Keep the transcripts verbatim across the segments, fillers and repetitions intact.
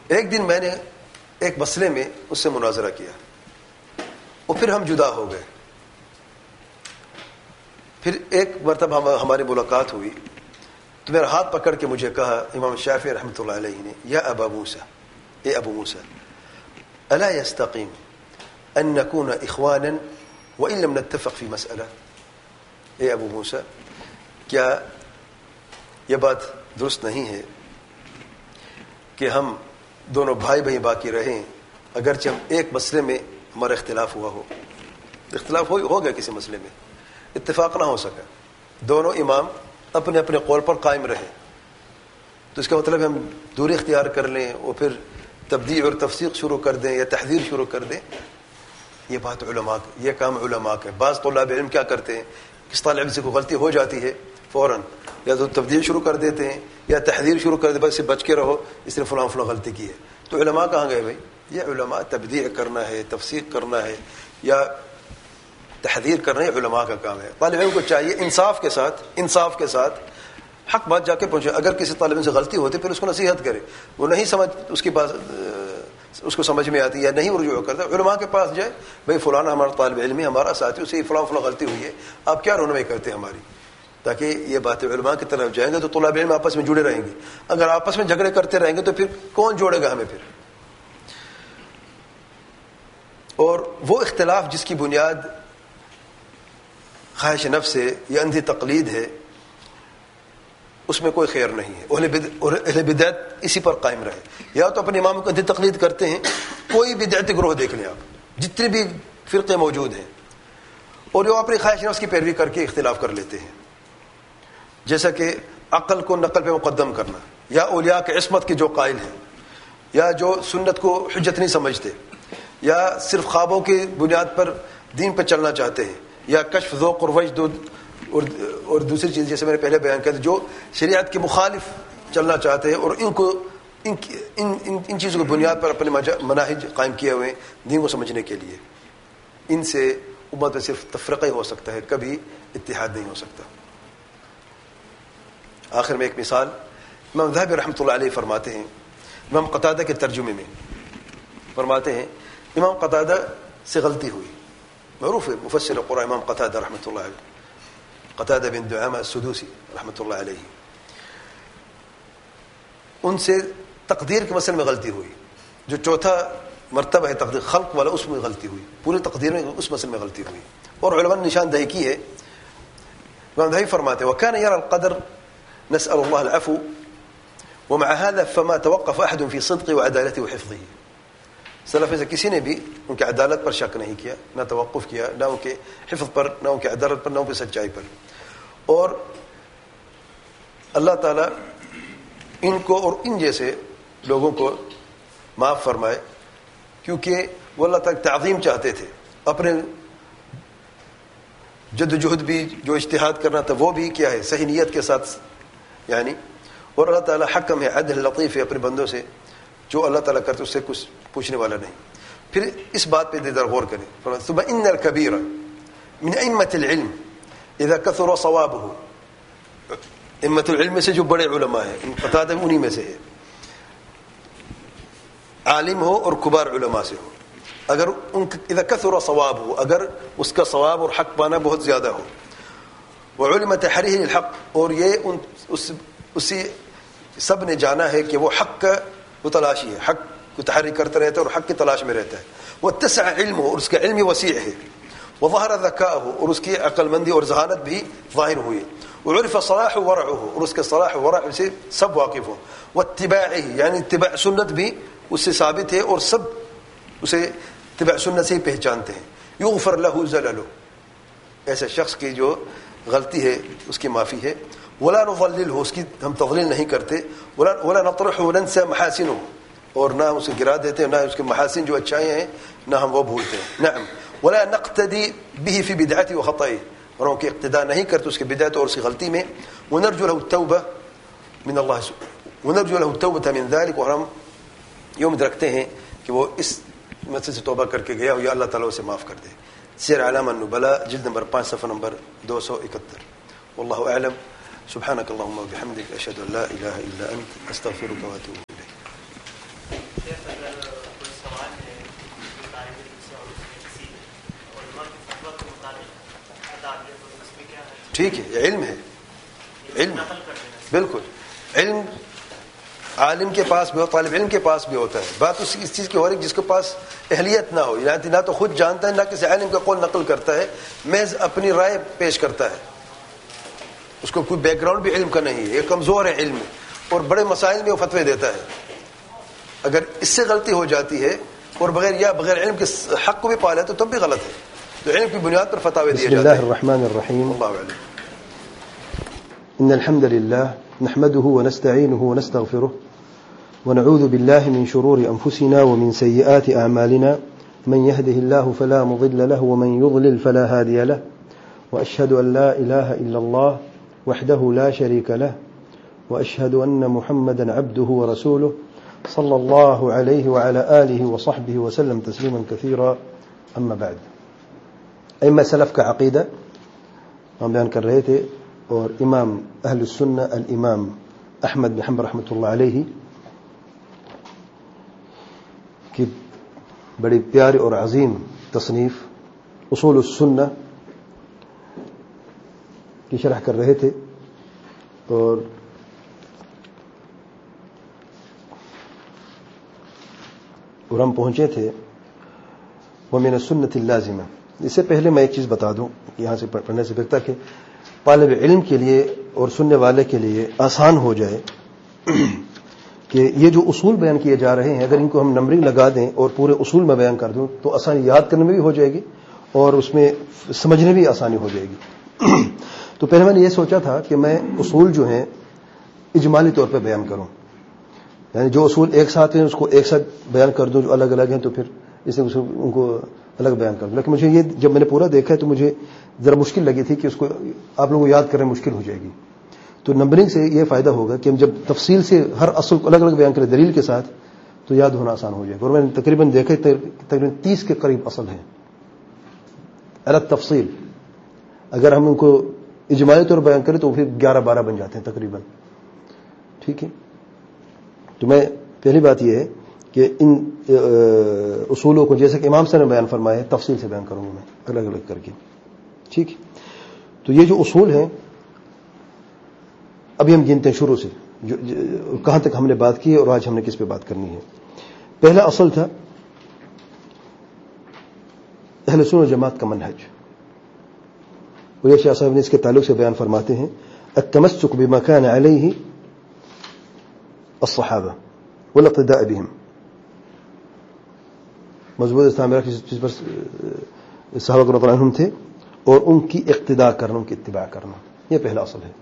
ایک دن میں نے ایک مسئلے میں اس سے مناظرہ کیا اور پھر ہم جدا ہو گئے. پھر ایک مرتبہ ہماری ملاقات ہوئی تو میرا ہاتھ پکڑ کے مجھے کہا امام شافعی رحمۃ اللہ علیہ نے، یا ابا موسیٰ، اے ابو موسیٰ، الا يستقیم ان نكون اخوانا وان لم نتفق في مسألہ. اے ابو موسیٰ، کیا یہ بات درست نہیں ہے کہ ہم دونوں بھائی بھائی باقی رہیں اگرچہ ہم ایک مسئلے میں ہمارا اختلاف ہوا ہو؟ اختلاف ہو ہو گیا کسی مسئلے میں، اتفاق نہ ہو سکا، دونوں امام اپنے اپنے قول پر قائم رہے، تو اس کا مطلب ہم دوری اختیار کر لیں اور پھر تبدیع اور تفسیق شروع کر دیں یا تحذیر شروع کر دیں؟ یہ بات علماء، یہ کام علماء کا ہے. بعض طلاب علم کیا کرتے ہیں، کس طالب علم سے کوئی غلطی ہو جاتی ہے فوراً یا تو تبدیل شروع کر دیتے ہیں یا تحذیر شروع کر دیتے، بس سے بچ کے رہو، اس نے فلاں فلاں غلطی کی ہے. تو علماء کہاں گئے بھائی؟ یہ علماء تبدیع کرنا ہے، تفسیق کرنا ہے یا تحذیر کرنا ہے، علماء کا کام ہے. طالب علم کو چاہیے انصاف کے ساتھ انصاف کے ساتھ حق بات جا کے پہنچے. اگر کسی طالب علم سے غلطی ہوتی پھر اس کو نصیحت کرے، وہ نہیں سمجھ اس کی بات اس کو سمجھ میں آتی یا نہیں رجوع کرتا، علماء کے پاس جائے، بھائی فلانا ہمارا طالب علم ہے، ہمارا ساتھی، اسے فلاں فلاں غلطی ہوئی ہے، آپ کیا رہنمائی کرتے ہیں ہماری، تاکہ یہ باتیں علماء کی طرف جائیں گے تو طلاب علم آپس میں جڑے رہیں گے. اگر آپس میں جھگڑے کرتے رہیں گے تو پھر کون جوڑے گا ہمیں پھر؟ اور وہ اختلاف جس کی بنیاد خواہش نفس ہے یا اندھی تقلید ہے، اس میں کوئی خیر نہیں ہے. اہل بدعت اسی پر قائم رہے، یا تو اپنے امام کو اندھی تقلید کرتے ہیں، کوئی بدعتی گروہ دیکھ لیں آپ، جتنے بھی فرقے موجود ہیں، اور وہ اپنی خواہش نفس کی پیروی کر کے اختلاف کر لیتے ہیں، جیسا کہ عقل کو نقل پہ مقدم کرنا، یا اولیاء کے عصمت کے جو قائل ہیں، یا جو سنت کو حجت نہیں سمجھتے، یا صرف خوابوں کی بنیاد پر دین پہ چلنا چاہتے ہیں، یا کشف ذوق اور وجد اور اور دوسری چیز جیسے میں نے پہلے بیان کیا تھا، جو شریعت کے مخالف چلنا چاہتے ہیں اور ان کو ان ان ان, ان چیزوں کی بنیاد پر اپنے مناہج قائم کیے ہوئے ہیں دین کو سمجھنے کے لیے. ان سے امت میں صرف تفرقہ ہی ہو سکتا ہے، کبھی اتحاد نہیں ہو سکتا. آخر میں ایک مثال امام ذہبی رحمۃ اللہ علیہ فرماتے ہیں، امام قتادہ کے ترجمے میں فرماتے ہیں، امام قتادہ سے غلطی ہوئی، معروف ہے مفسر قرآن امام قتادہ رحمۃ اللہ علیہ، قتادہ بن دعامہ السدوسی رحمۃ اللہ علیہ. ان سے تقدیر کے مسئلے میں غلطی ہوئی، جو چوتھا مرتبہ ہے تقدیر خلق والا، اس میں غلطی ہوئی، پوری تقدیر میں اس مسئلے میں غلطی ہوئی، اور علماء نے نشاندہی کی ہے. امام ذہبی فرماتے ہیں، وكان يرى القدر نسأل الله العفو ومع هذا فما توقف أحد في صدقه وعدالته وحفظه. سلف میں سے کسی نے بھی ان کی عدالت پر شک نہیں کیا، نہ توقف کیا، نہ ان کے حفظ پر، نہ ان کی عدالت پر، نہ ان کی سچائی پر. اور اللہ تعالیٰ ان کو اور ان جیسے لوگوں کو معاف فرمائے، کیونکہ وہ اللہ تعالیٰ تعظیم چاہتے تھے، اپنے جد و جہد بھی جو اجتہاد کرنا تھا وہ بھی کیا ہے صحیح نیت کے ساتھ یعنی. اور اللہ تعالیٰ حکم ہے، عدل لطیف ہے اپنے بندوں سے، جو اللہ تعالیٰ کرتے اس سے کچھ پوچھنے والا نہیں. پھر اس بات پہ دیدار غور کریں. ثم ان الكبیر من ائمة العلم اذا كثر صوابه، ائمة العلم میں سے جو بڑے علماء ہیں، قتادہ انہی میں سے ہے، عالم ہو اور کبار علماء سے ہو، اگر ان اذا كثر صوابه، اگر اس کا ثواب اور حق پانا بہت زیادہ ہو، وعلم تحریه للحق، اور یہ ان اس اسی سب نے جانا ہے کہ وہ حق کا وہ تلاشی ہے، حق کو تحریک کرتا رہتا ہے اور حق کی تلاش میں رہتا ہے. واتسع علمه، اور اس کا علم وسیع ہے. وظهر ذكاؤه، اور اس کی عقل مندی اور ذہانت بھی ظاہر ہوئی. وعرف صلاح ورعه، اور اس کے صلاح ورع سے سب واقف ہو. واتباعه، یعنی اتباع سنت بھی اس سے ثابت ہے اور سب اسے اتباع سنت سے ہی پہچانتے ہیں. یغفر له زلله، ایسے شخص کی جو غلطی ہے اس کی معافی ہے. ولا نضلله، اس کی ہم تضلیل نہیں کرتے. ولا ولا نطرح وننسى محاسنه، اور نہ اسے گرا دیتے ہیں، نہ اس کے محاسن جو اچھائیں ہیں نہ ہم وہ بھولتے ہیں. نعم. ولا نقتدي به في بدعته وخطئه، اور ان کی اقتداء نہیں کرتے اس کی بدعت اور اس کی غلطی میں. ونرجو له التوبه من الله، ونرجو له التوبه من ذلك، اور ہم یہ امید رکھتے ہیں کہ وہ اس مسئلے سے توبہ کر کے گیا ہو یا اللہ تعالیٰ اسے معاف کر دے. سیر اعلام النبلاء جلد نمبر پانچ صفحہ نمبر دو سو اکہتر. واللہ اعلم. سبحانك اللهم وبحمدك اشهد ان لا اله الا انت استغفرك واتوب اليك. ٹھیک ہے، یہ علم ہے، علم بالکل علم عالم کے پاس بھی ہو، طالب علم کے پاس بھی ہوتا ہے. بات اس اس چیز کی ہو رہی جس کے پاس اہلیت نہ ہو، یعنی نہ تو خود جانتا ہے نہ کسی عالم کا قول نقل کرتا ہے، محض اپنی رائے پیش کرتا ہے. اس کو کوئی بیک گراؤنڈ بھی علم کا نہیں ہے، یہ کمزور ہے علم میں، اور بڑے مسائل میں وہ فتوے دیتا ہے. اگر اس سے غلطی ہو جاتی ہے اور بغیر یا بغیر علم کے حق کو بھی پالا ہے تو تب بھی غلط ہے. تو علم کی بنیاد پر فتاوی دیے جاتے ہیں. بسم اللہ الرحمن الرحیم. اللہ علم. ان الحمد لله نحمده ونستعينه ونستغفره ونعوذ بالله من شرور أنفسنا ومن سيئات أعمالنا من يهده الله فلا مضل له ومن يضلل فلا هادي له وأشهد أن لا إله إلا الله وحده لا شريك له وأشهد أن محمدا عبده ورسوله صلى الله عليه وعلى آله وصحبه وسلم تسليما كثيرا. أما بعد، أئمة سلف کا عقیدہ ہم بیان کر رہے تھے، اور امام اہل السنہ الامام احمد بن حنبل رحمۃ اللہ علیہ کی بڑی پیاری اور عظیم تصنیف اصول السنہ کی شرح کر رہے تھے. اور اور ہم پہنچے تھے ومن السنة اللازمہ. اس سے پہلے میں ایک چیز بتا دوں یہاں سے پڑھنے سے پہلے تاکہ طالب علم کے لیے اور سننے والے کے لیے آسان ہو جائے کہ یہ جو اصول بیان کیے جا رہے ہیں اگر ان کو ہم نمبرنگ لگا دیں اور پورے اصول میں بیان کر دوں تو آسانی یاد کرنے میں بھی ہو جائے گی اور اس میں سمجھنے بھی آسانی ہو جائے گی. تو پہلے میں نے یہ سوچا تھا کہ میں اصول جو ہیں اجمالی طور پہ بیان کروں، یعنی جو اصول ایک ساتھ ہیں اس کو ایک ساتھ بیان کر دوں، جو الگ الگ ہیں تو پھر اس نے ان کو الگ بیان کر دوں. لیکن مجھے یہ جب میں نے پورا دیکھا ہے تو مجھے ذرا مشکل لگی تھی کہ اس کو آپ لوگوں کو یاد کرنا مشکل ہو جائے گی. تو نمبرنگ سے یہ فائدہ ہوگا کہ ہم جب تفصیل سے ہر اصل کو الگ الگ بیان کریں دلیل کے ساتھ تو یاد ہونا آسان ہو جائے گا. اور میں نے تقریباً دیکھا تقریباً تیس کے قریب اصل ہیں الگ تفصیل. اگر ہم ان کو اجمالی طور بیان کریں تو پھر گیارہ بارہ بن جاتے ہیں تقریباً. ٹھیک ہے، تو میں پہلی بات یہ ہے کہ ان اصولوں کو جیسے کہ امام صاحب نے بیان فرمایا تفصیل سے بیان کروں گا میں الگ الگ کر کے. ٹھیک، تو یہ جو اصول ہیں ابھی ہم گنتے ہیں شروع سے جو کہاں تک ہم نے بات کی ہے اور آج ہم نے کس پہ بات کرنی ہے. پہلا اصل تھا اہل سنت و جماعت کا منہج. شاہ صاحب نے اس کے تعلق سے بیان فرماتے ہیں التمسک بما كان علیہ الصحابہ والاقتداء بهم. مضبوط اسلام میں جس پر صحابہ رضی اللہ عنہم تھے اور ان کی اقتداء کرنا، ان کی اتباع کرنا، یہ پہلا اصل ہے.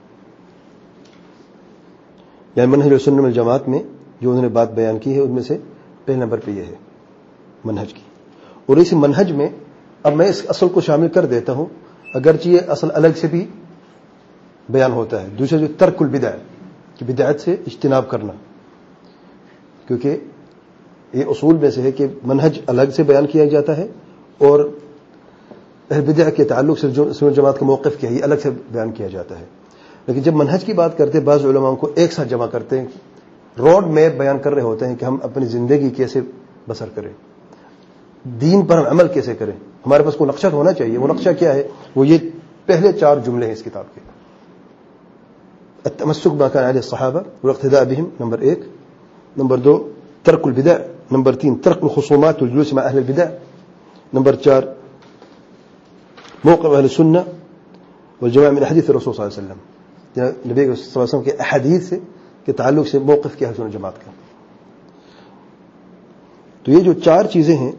یعنی منہج سنت والجماعت میں جو انہوں نے بات بیان کی ہے ان میں سے پہلے نمبر پہ یہ ہے منہج کی. اور اسی منہج میں اب میں اس اصل کو شامل کر دیتا ہوں، اگرچہ یہ اصل الگ سے بھی بیان ہوتا ہے. دوسرا جو ترک البدع کہ بدعت سے اجتناب کرنا، کیونکہ یہ اصول میں سے ہے کہ منہج الگ سے بیان کیا جاتا ہے اور اہل بدع کے تعلق سے جو سنت جماعت کا موقف کیا ہے یہ الگ سے بیان کیا جاتا ہے. لیکن جب منہج کی بات کرتے ہیں بعض علماء کو ایک ساتھ جمع کرتے ہیں، روڈ میپ بیان کر رہے ہوتے ہیں کہ ہم اپنی زندگی کیسے بسر کریں، دین پر ہم عمل کیسے کریں. ہمارے پاس کوئی نقشہ ہونا چاہیے. وہ نقشہ کیا ہے؟ وہ یہ پہلے چار جملے ہیں اس کتاب کے. التمسک بما كان علیہ الصحابہ والاقتداء بهم نمبر ایک. نمبر دو ترک البدع. نمبر تین ترک الخصومات والجلوس مع اہل البدع. نمبر چار موقف اہل السنہ والجماعہ من حدیث الرسول صلی اللہ علیہ وسلم، نبی صلی اللہ علیہ وسلم کے احادیث سے کے تعلق سے موقف کیا ہے سنت جماعت کا. تو یہ جو چار چیزیں ہیں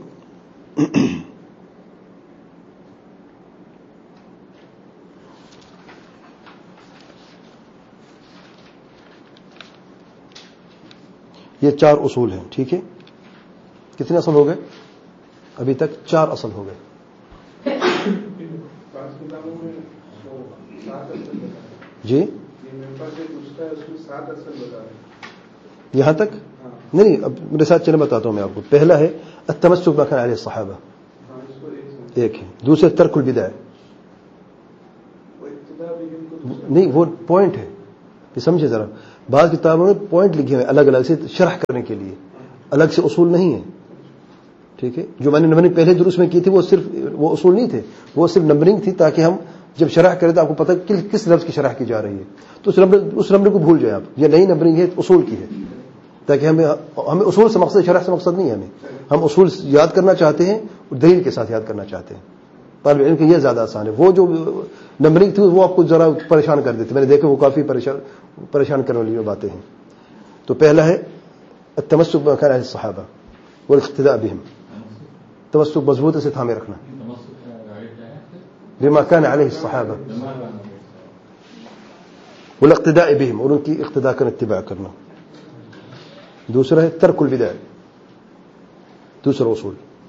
یہ چار اصول ہیں. ٹھیک ہے، کتنے اصل ہو گئے ابھی تک؟ چار اصل ہو گئے. جی یہاں تک نہیں، اب میرے ساتھ چلے بتاتا ہوں میں آپ کو. پہلا ہے التمسک بما كان علیہ الصحابہ، ایک ہے. دوسرے ترک البدع، نہیں وہ پوائنٹ ہے کہ سمجھے ذرا. بعض کتابوں میں پوائنٹ لکھے ہوئے الگ الگ سے شرح کرنے کے لیے، الگ سے اصول نہیں ہے. ٹھیک ہے، جو میں نے نمبرنگ پہلے دروس میں کی تھی وہ صرف وہ اصول نہیں تھے، وہ صرف نمبرنگ تھی تاکہ ہم جب شرح کرے تو آپ کو پتہ کس لفظ کی شرح کی جا رہی ہے، تو اس نمبر اس نمبر کو بھول جائیں آپ. یہ نئی نمبرنگ ہے اصول کی ہے، تاکہ ہمیں ہمیں اصول سے مقصد شرح سے مقصد نہیں ہے. ہمیں ہم اصول یاد کرنا چاہتے ہیں اور دلیل کے ساتھ یاد کرنا چاہتے ہیں. طالب علم کے یہ زیادہ آسان ہے. وہ جو نمبرنگ تھی وہ آپ کو ذرا پریشان کر دیتی، میں نے دیکھا وہ کافی پریشان پریشان کرنے والی باتیں ہیں. تو پہلا ہے التمسک بما كان عليه الصحابہ والاقتداء بهم، تمسک مضبوطی سے تھامے رکھنا بما كان عليه الصحابہ والاقتداء بهم، اور ان کی اقتداء کرنا اتباع کرنا. دوسرا ہے ترک البدع، دوسرا اصول.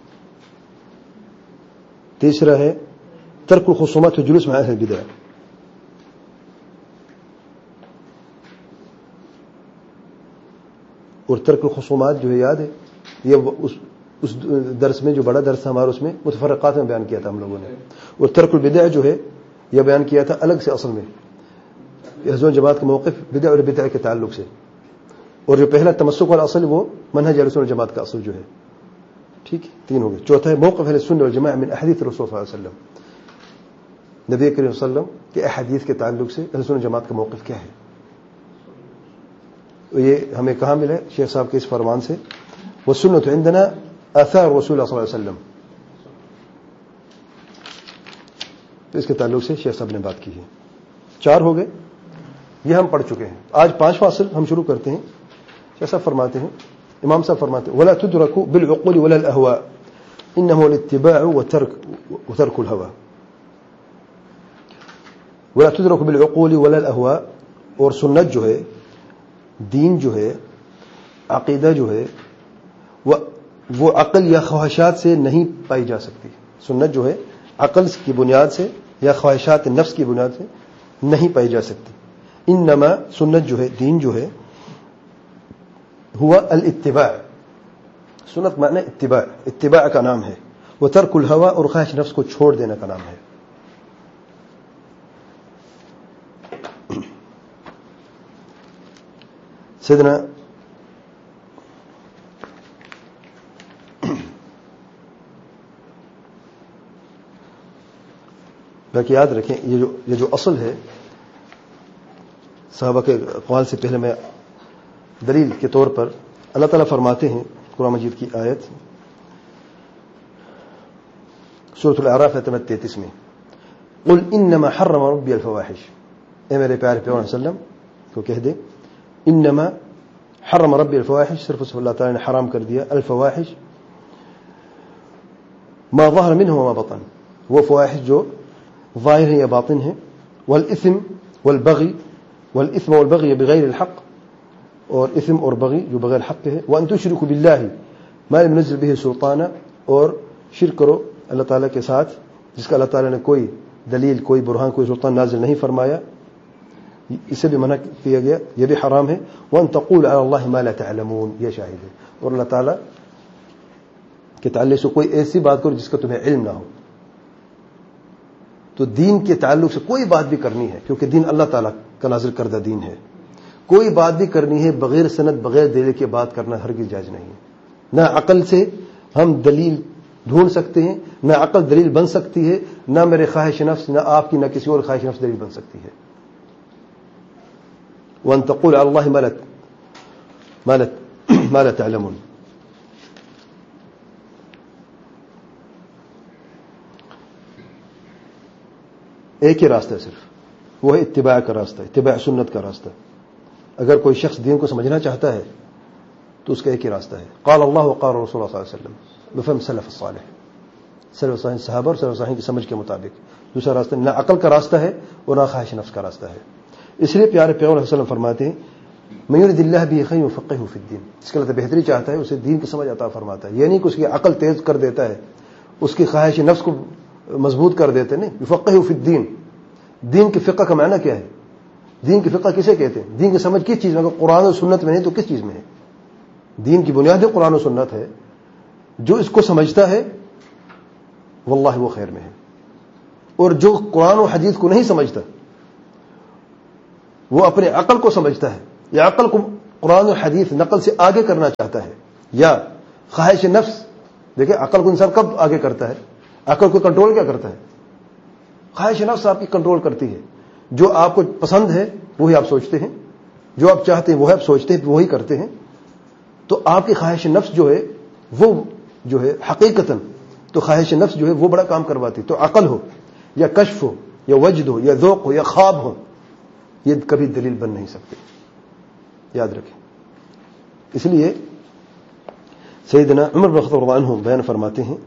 تیسرا ہے ترک الخصومات والجلوس مع اهل البدع. اور ترک الخصومات جو ہے یاد ہے، یہ اس اس درس میں جو بڑا درس تھا ہمارا، اس میں متفرقات میں بیان کیا تھا ہم لوگوں نے. اور ترک البدع جو ہے یہ بیان کیا تھا الگ سے اصل میں اہل جماعت کا موقف بدع اور بدع کے تعلق سے. اور جو پہلا تمسک والا اصل وہ منہج اہل سنت جماعت کا اصل جو ہے. ٹھیک ہے، تین ہو گئے. چوتھا ہے موقف اہل سنت والجماعہ من احادیث رسول صلی اللہ علیہ وسلم، نبی کریم صلی اللہ علیہ وسلم کے احادیث کے تعلق سے اہل سنت جماعت کا موقف کیا ہے. یہ ہمیں کہاں ملا ہے؟ شیخ صاحب کے اس فرمان سے، والسنت عندنا آثار رسول اللہ صلی اللہ علیہ وسلم. تو اس کے تعلق سے شیخ صاحب نے بات کی ہے. چار ہو گئے، یہ ہم پڑھ چکے ہیں. آج پانچواں اصل ہم شروع کرتے ہیں. شیخ صاحب فرماتے ہیں، امام صاحب فرماتے ہیں ولا تدرك بالعقول ولا الاهواء انه الاتباع وترك وترك الهوى. ولا تدرك بالعقول ولا الاهواء، اور سنت جو ہے، دین جو ہے، عقیدہ جو ہے، وہ عقل یا خواہشات سے نہیں پائی جا سکتی. سنت جو ہے عقل کی بنیاد سے یا خواہشات نفس کی بنیاد سے نہیں پائی جا سکتی. انما سنت جو ہے، دین جو ہے، ہوا الاتباع. سنت معنی اتباع، اتباع کا نام ہے. وہ ترک الہوا، اور خواہش نفس کو چھوڑ دینے کا نام ہے. سیدنا باقی یاد رکھیں یہ جو یہ جو اصل ہے صحابہ کے اقوال سے پہلے میں دلیل کے طور پر اللہ تعالیٰ فرماتے ہیں قرآن مجید کی آیت سورۃ الاعراف آیت نمبر تینتیس میں، قل انما حرم ربی الفواحش. اے میرے پیارے پیغمبر صلی اللہ علیہ وسلم کو کہہ دے انما حرم ربی الفواحش، صرف اس اللہ تعالیٰ نے حرام کر دیا الفواحش ما ظہر منہ وما بطن، وہ فواحش جو ظاہر ہیں یا باطن ہیں، والاثم والبغی، والاثم والبغی بغیر الحق، اور اثم اور بغی جو بغیر حق ہے، وان تشرکوا باللہ ما لم ينزل به سلطانا، اور شرک کرو اللہ تعالیٰ کے ساتھ جس کا اللہ تعالیٰ نے کوئی دلیل، کوئی برہان، کوئی سلطان نازل نہیں فرمایا، اسے بھی منع کیا گیا، یہ بھی حرام ہے. وان تقول علی اللہ ما لا تعلمون، یہ شاہد ہے. اور اللہ تعالیٰ کے تعلق سے کوئی ایسی بات کرو جس کا تمہیں علم نہ ہو. تو دین کے تعلق سے کوئی بات بھی کرنی ہے، کیونکہ دین اللہ تعالیٰ کا نازل کردہ دین ہے، کوئی بات بھی کرنی ہے بغیر سند، بغیر دلیل کے بات کرنا ہرگز جائز نہیں. نہ عقل سے ہم دلیل ڈھونڈ سکتے ہیں، نہ عقل دلیل بن سکتی ہے، نہ میرے خواہش نفس، نہ آپ کی، نہ کسی اور خواہش نفس دلیل بن سکتی ہے. وان تقول علی اللہ ما لا ما لا ما لا تعلمون. ایک ہی راستہ ہے صرف، وہ ہے اتباع کا راستہ، اتباع سنت کا راستہ. اگر کوئی شخص دین کو سمجھنا چاہتا ہے تو اس کا ایک ہی راستہ ہے، قال اللہ وقال رسول اللہ صلی اللہ علیہ وسلم بفہم سلف الصالح، سلف صالح صحابہ اور سلف صالح کی سمجھ کے مطابق. دوسرا راستہ نہ عقل کا راستہ ہے اور نہ خواہش نفس کا راستہ ہے. اس لیے پیارے پیغمبر صلی اللہ علیہ وسلم فرماتے ہیں من یرد اللہ بہ خیرا یفقہہ فی الدین، جس کا اللہ بہتری چاہتا ہے اسے دین کی سمجھ عطا فرماتا ہے. یہ نہیں کہ اس کی عقل تیز کر دیتا ہے، اس کی خواہش نفس کو مضبوط کر دیتے. نہیں، یفقہہ فی الدین. دین کی فقہ کا معنی کیا ہے؟ دین کی فقہ کسے کہتے ہیں؟ دین کی سمجھ کس چیز میں؟ اگر قرآن و سنت میں نہیں تو کس چیز میں ہے؟ دین کی بنیاد قرآن و سنت ہے. جو اس کو سمجھتا ہے واللہ وہ خیر میں ہے، اور جو قرآن و حدیث کو نہیں سمجھتا وہ اپنے عقل کو سمجھتا ہے، یا عقل کو قرآن و حدیث نقل سے آگے کرنا چاہتا ہے، یا خواہش نفس. دیکھیں عقل کو انسان کب آگے کرتا ہے؟ عقل کو کنٹرول کیا کرتا ہے؟ خواہش نفس آپ کی کنٹرول کرتی ہے. جو آپ کو پسند ہے وہی آپ سوچتے ہیں, جو آپ چاہتے ہیں وہ آپ سوچتے ہیں, وہی کرتے ہیں. تو آپ کی خواہش نفس جو ہے وہ جو ہے حقیقتاً تو خواہش نفس جو ہے وہ بڑا کام کرواتی. تو عقل ہو یا کشف ہو یا وجد ہو یا ذوق ہو یا خواب ہو, یہ کبھی دلیل بن نہیں سکتے, یاد رکھیں. اس لیے سیدنا عمر بن الخطاب رضی اللہ عنہ بیان فرماتے ہیں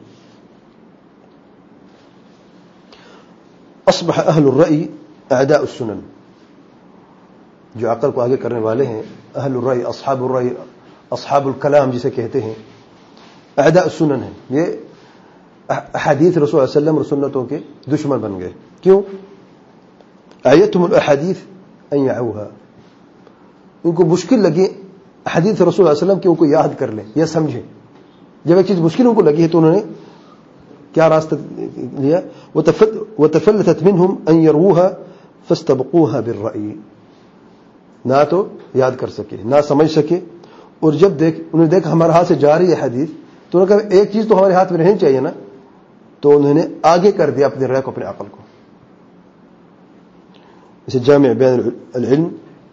اصبح اہل الرأی اعداء السنن. جو عقل کو آگے کرنے والے ہیں, اہل الرأی, اصحاب الرأی, اصحاب الکلام جسے کہتے ہیں, اعداء السنن ہیں. یہ احادیث رسول اللہ علیہ وسلم اور سنتوں کے دشمن بن گئے. کیوں؟ آیتهم الاحادیث ان یعوها, ان کو مشکل لگی حدیث رسول اللہ علیہ وسلم کی ان کو یاد کر لیں یا سمجھیں. جب ایک چیز مشکل ان کو لگی ہے تو انہوں نے کیا راستہ لیا؟ وتفلتت منهم ان يروها فاستبقوها بالرأي. نہ تو یاد کر سکے نہ سمجھ سکے, اور جب دیکھ انہوں نے دیکھا ہمارے ہاتھ سے جا رہی ہے حدیث تو انہوں نے کہا ایک چیز تو ہمارے ہاتھ میں رہنی چاہیے نا, تو انہوں نے آگے کر دیا اپنے رائے کو, اپنے عقل کو. اسے جامع بیان العلم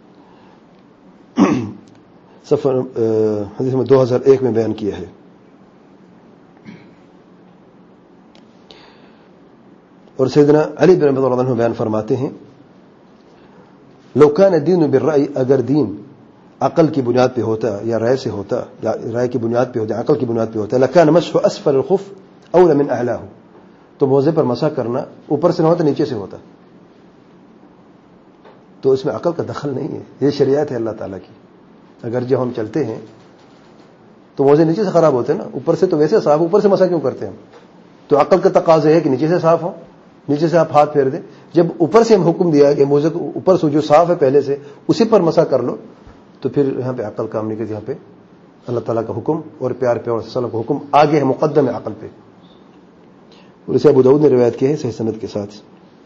صفحہ حدیث میں دو ہزار ایک میں بیان کیا ہے. اور سیدنا علی بن ابی طالب عنہ بیان فرماتے ہیں لو کان الدین بالرأی, اگر دین عقل کی بنیاد پہ ہوتا یا رائے سے ہوتا, یا رائے کی بنیاد پہ ہوتا, عقل کی بنیاد پہ ہوتا, لکان مسح اسفل الخف اولى من اعلاه, تو موزے پر مسح کرنا اوپر سے نہ ہوتا نیچے سے ہوتا. تو اس میں عقل کا دخل نہیں ہے, یہ شریعت ہے اللہ تعالیٰ کی. اگر جب ہم چلتے ہیں تو موزے نیچے سے خراب ہوتے ہیں نا, اوپر سے تو ویسے صاف, اوپر سے مسح کیوں کرتے ہیں ہم؟ تو عقل کا تقاضا ہے کہ نیچے سے صاف ہو, نیچے سے آپ ہاتھ پھیر دیں. جب اوپر سے ہم حکم دیا کہ موزے کو اوپر سے جو صاف ہے پہلے سے اسی پر مسح کر لو, تو پھر یہاں پہ عقل کام نہیں کرتی. یہاں پہ اللہ تعالیٰ کا حکم اور پیار پیار صلی اللہ کا حکم آگے ہے, مقدم ہے عقل پہ. اور اسے ابو داؤد نے روایت کی ہے صحیح سند کے ساتھ.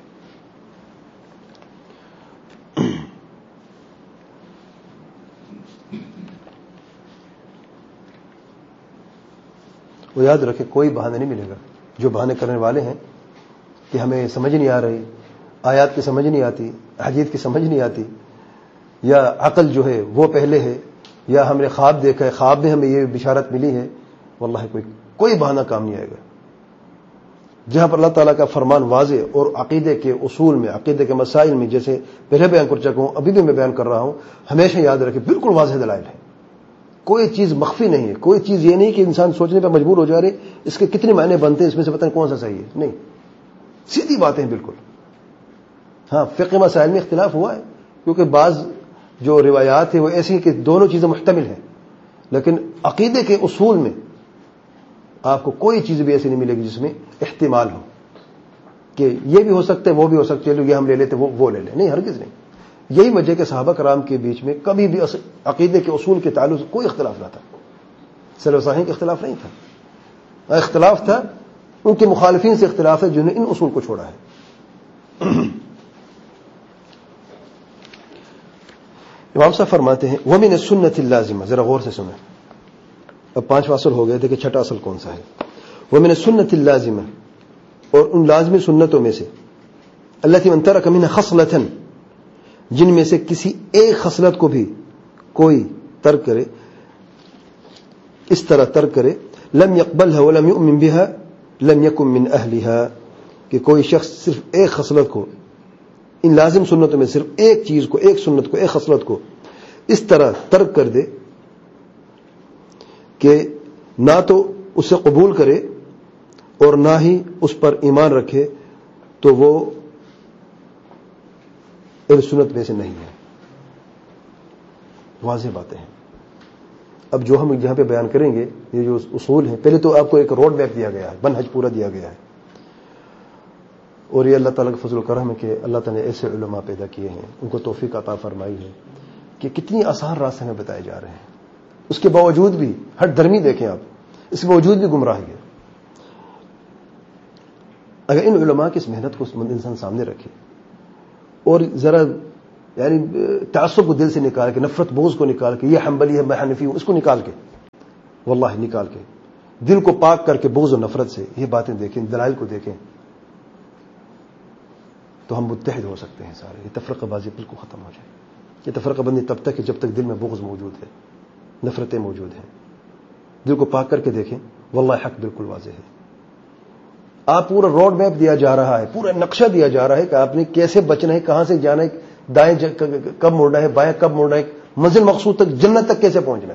وہ یاد رکھے کوئی بہانہ نہیں ملے گا. جو بہانے کرنے والے ہیں کہ ہمیں سمجھ نہیں آ رہی, آیات کی سمجھ نہیں آتی, حدیث کی سمجھ نہیں آتی, یا عقل جو ہے وہ پہلے ہے, یا ہم نے خواب دیکھا ہے, خواب میں ہمیں یہ بشارت ملی ہے, واللہ کوئی کوئی بہانہ کام نہیں آئے گا. جہاں پر اللہ تعالیٰ کا فرمان واضح اور عقیدے کے اصول میں, عقیدے کے مسائل میں, جیسے پہلے بیان کر چکا ہوں, ابھی بھی میں بیان کر رہا ہوں, ہمیشہ یاد رکھے بالکل واضح دلائل ہے. کوئی چیز مخفی نہیں ہے. کوئی چیز یہ نہیں کہ انسان سوچنے پہ مجبور ہو جا رہے اس کے کتنے معنی بنتے ہیں, اس میں سے پتہ نہیں کون سا صحیح ہے. نہیں, سیدھی باتیں بالکل. ہاں فقہ مسائل میں اختلاف ہوا ہے, کیونکہ بعض جو روایات ہیں وہ ایسی ہیں کہ دونوں چیزیں محتمل ہیں, لیکن عقیدے کے اصول میں آپ کو کوئی چیز بھی ایسی نہیں ملے گی جس میں احتمال ہو کہ یہ بھی ہو سکتا ہے وہ بھی ہو سکتا ہے, یہ ہم لے لیتے وہ وہ لے لیں. نہیں, ہرگز نہیں. یہی وجہ کہ صحابہ کرام کے بیچ میں کبھی بھی عقیدے کے اصول کے تعلق سے کوئی اختلاف نہ تھا. سلف صالحین کا اختلاف نہیں تھا. اختلاف تھا ان کے مخالفین سے اختلاف ہے جنہوں نے ان اصول کو چھوڑا ہے. امام صاحب فرماتے ہیں وَمِنَ السُنَّةِ اللَّازِمَةِ, ذرا غور سے سنیں. اب پانچواں اصل ہو گئے تھے کہ چھٹا اصل کون سا ہے. وَمِنَ السُنَّةِ اللَّازِمَةِ, اور ان لازمی سنتوں میں سے, الَّتِي مَنْ تَرَكَ مِنْهَا خَصْلَةً, جن میں سے کسی ایک خصلت کو بھی کوئی ترک کرے, اس طرح ترک کرے, لم يقبلها ولم يؤمن بها لم يكن من اهلها, کہ کوئی شخص صرف ایک خصلت کو, ان لازم سنتوں میں صرف ایک چیز کو, ایک سنت کو, ایک خصلت کو اس طرح ترک کر دے کہ نہ تو اسے قبول کرے اور نہ ہی اس پر ایمان رکھے, تو وہ اہل سنت میں سے نہیں ہے. واضح باتیں ہیں. اب جو ہم جہاں پہ بیان کریں گے یہ جو اصول ہیں, پہلے تو آپ کو ایک روڈ میپ دیا گیا ہے, منہج پورا دیا گیا ہے, اور یہ اللہ تعالیٰ کا فضل و کرم ہے کہ اللہ تعالیٰ نے ایسے علماء پیدا کیے ہیں, ان کو توفیق عطا فرمائی ہے کہ کتنی آسان راستے ہمیں بتائے جا رہے ہیں. اس کے باوجود بھی ہر درمی دیکھیں آپ, اس کے باوجود بھی گمراہی ہے. اگر ان علماء کی اس محنت کو انسان سامنے رکھے اور ذرا یعنی تعصب کو دل سے نکال کے, نفرت بغض کو نکال کے, یہ حنبلی ہے میں حنفی ہوں, اس کو نکال کے, واللہ نکال کے, دل کو پاک کر کے بغض و نفرت سے یہ باتیں دیکھیں, دلائل کو دیکھیں, تو ہم متحد ہو سکتے ہیں سارے. یہ تفرقہ بازی بالکل ختم ہو جائے. یہ تفرقہ بندی تب تک ہے جب تک دل میں بغض موجود ہے, نفرتیں موجود ہیں. دل کو پاک کر کے دیکھیں, واللہ حق بالکل واضح ہے. آپ پورا روڈ میپ دیا جا رہا ہے, پورا نقشہ دیا جا رہا ہے کہ آپ نے کیسے بچنا ہے, کہاں سے جانا ہے, دائیں کب مڑنا ہے, بائیں کب مڑنا ہے, منزل مقصود تک جنت تک کیسے پہنچنا ہے.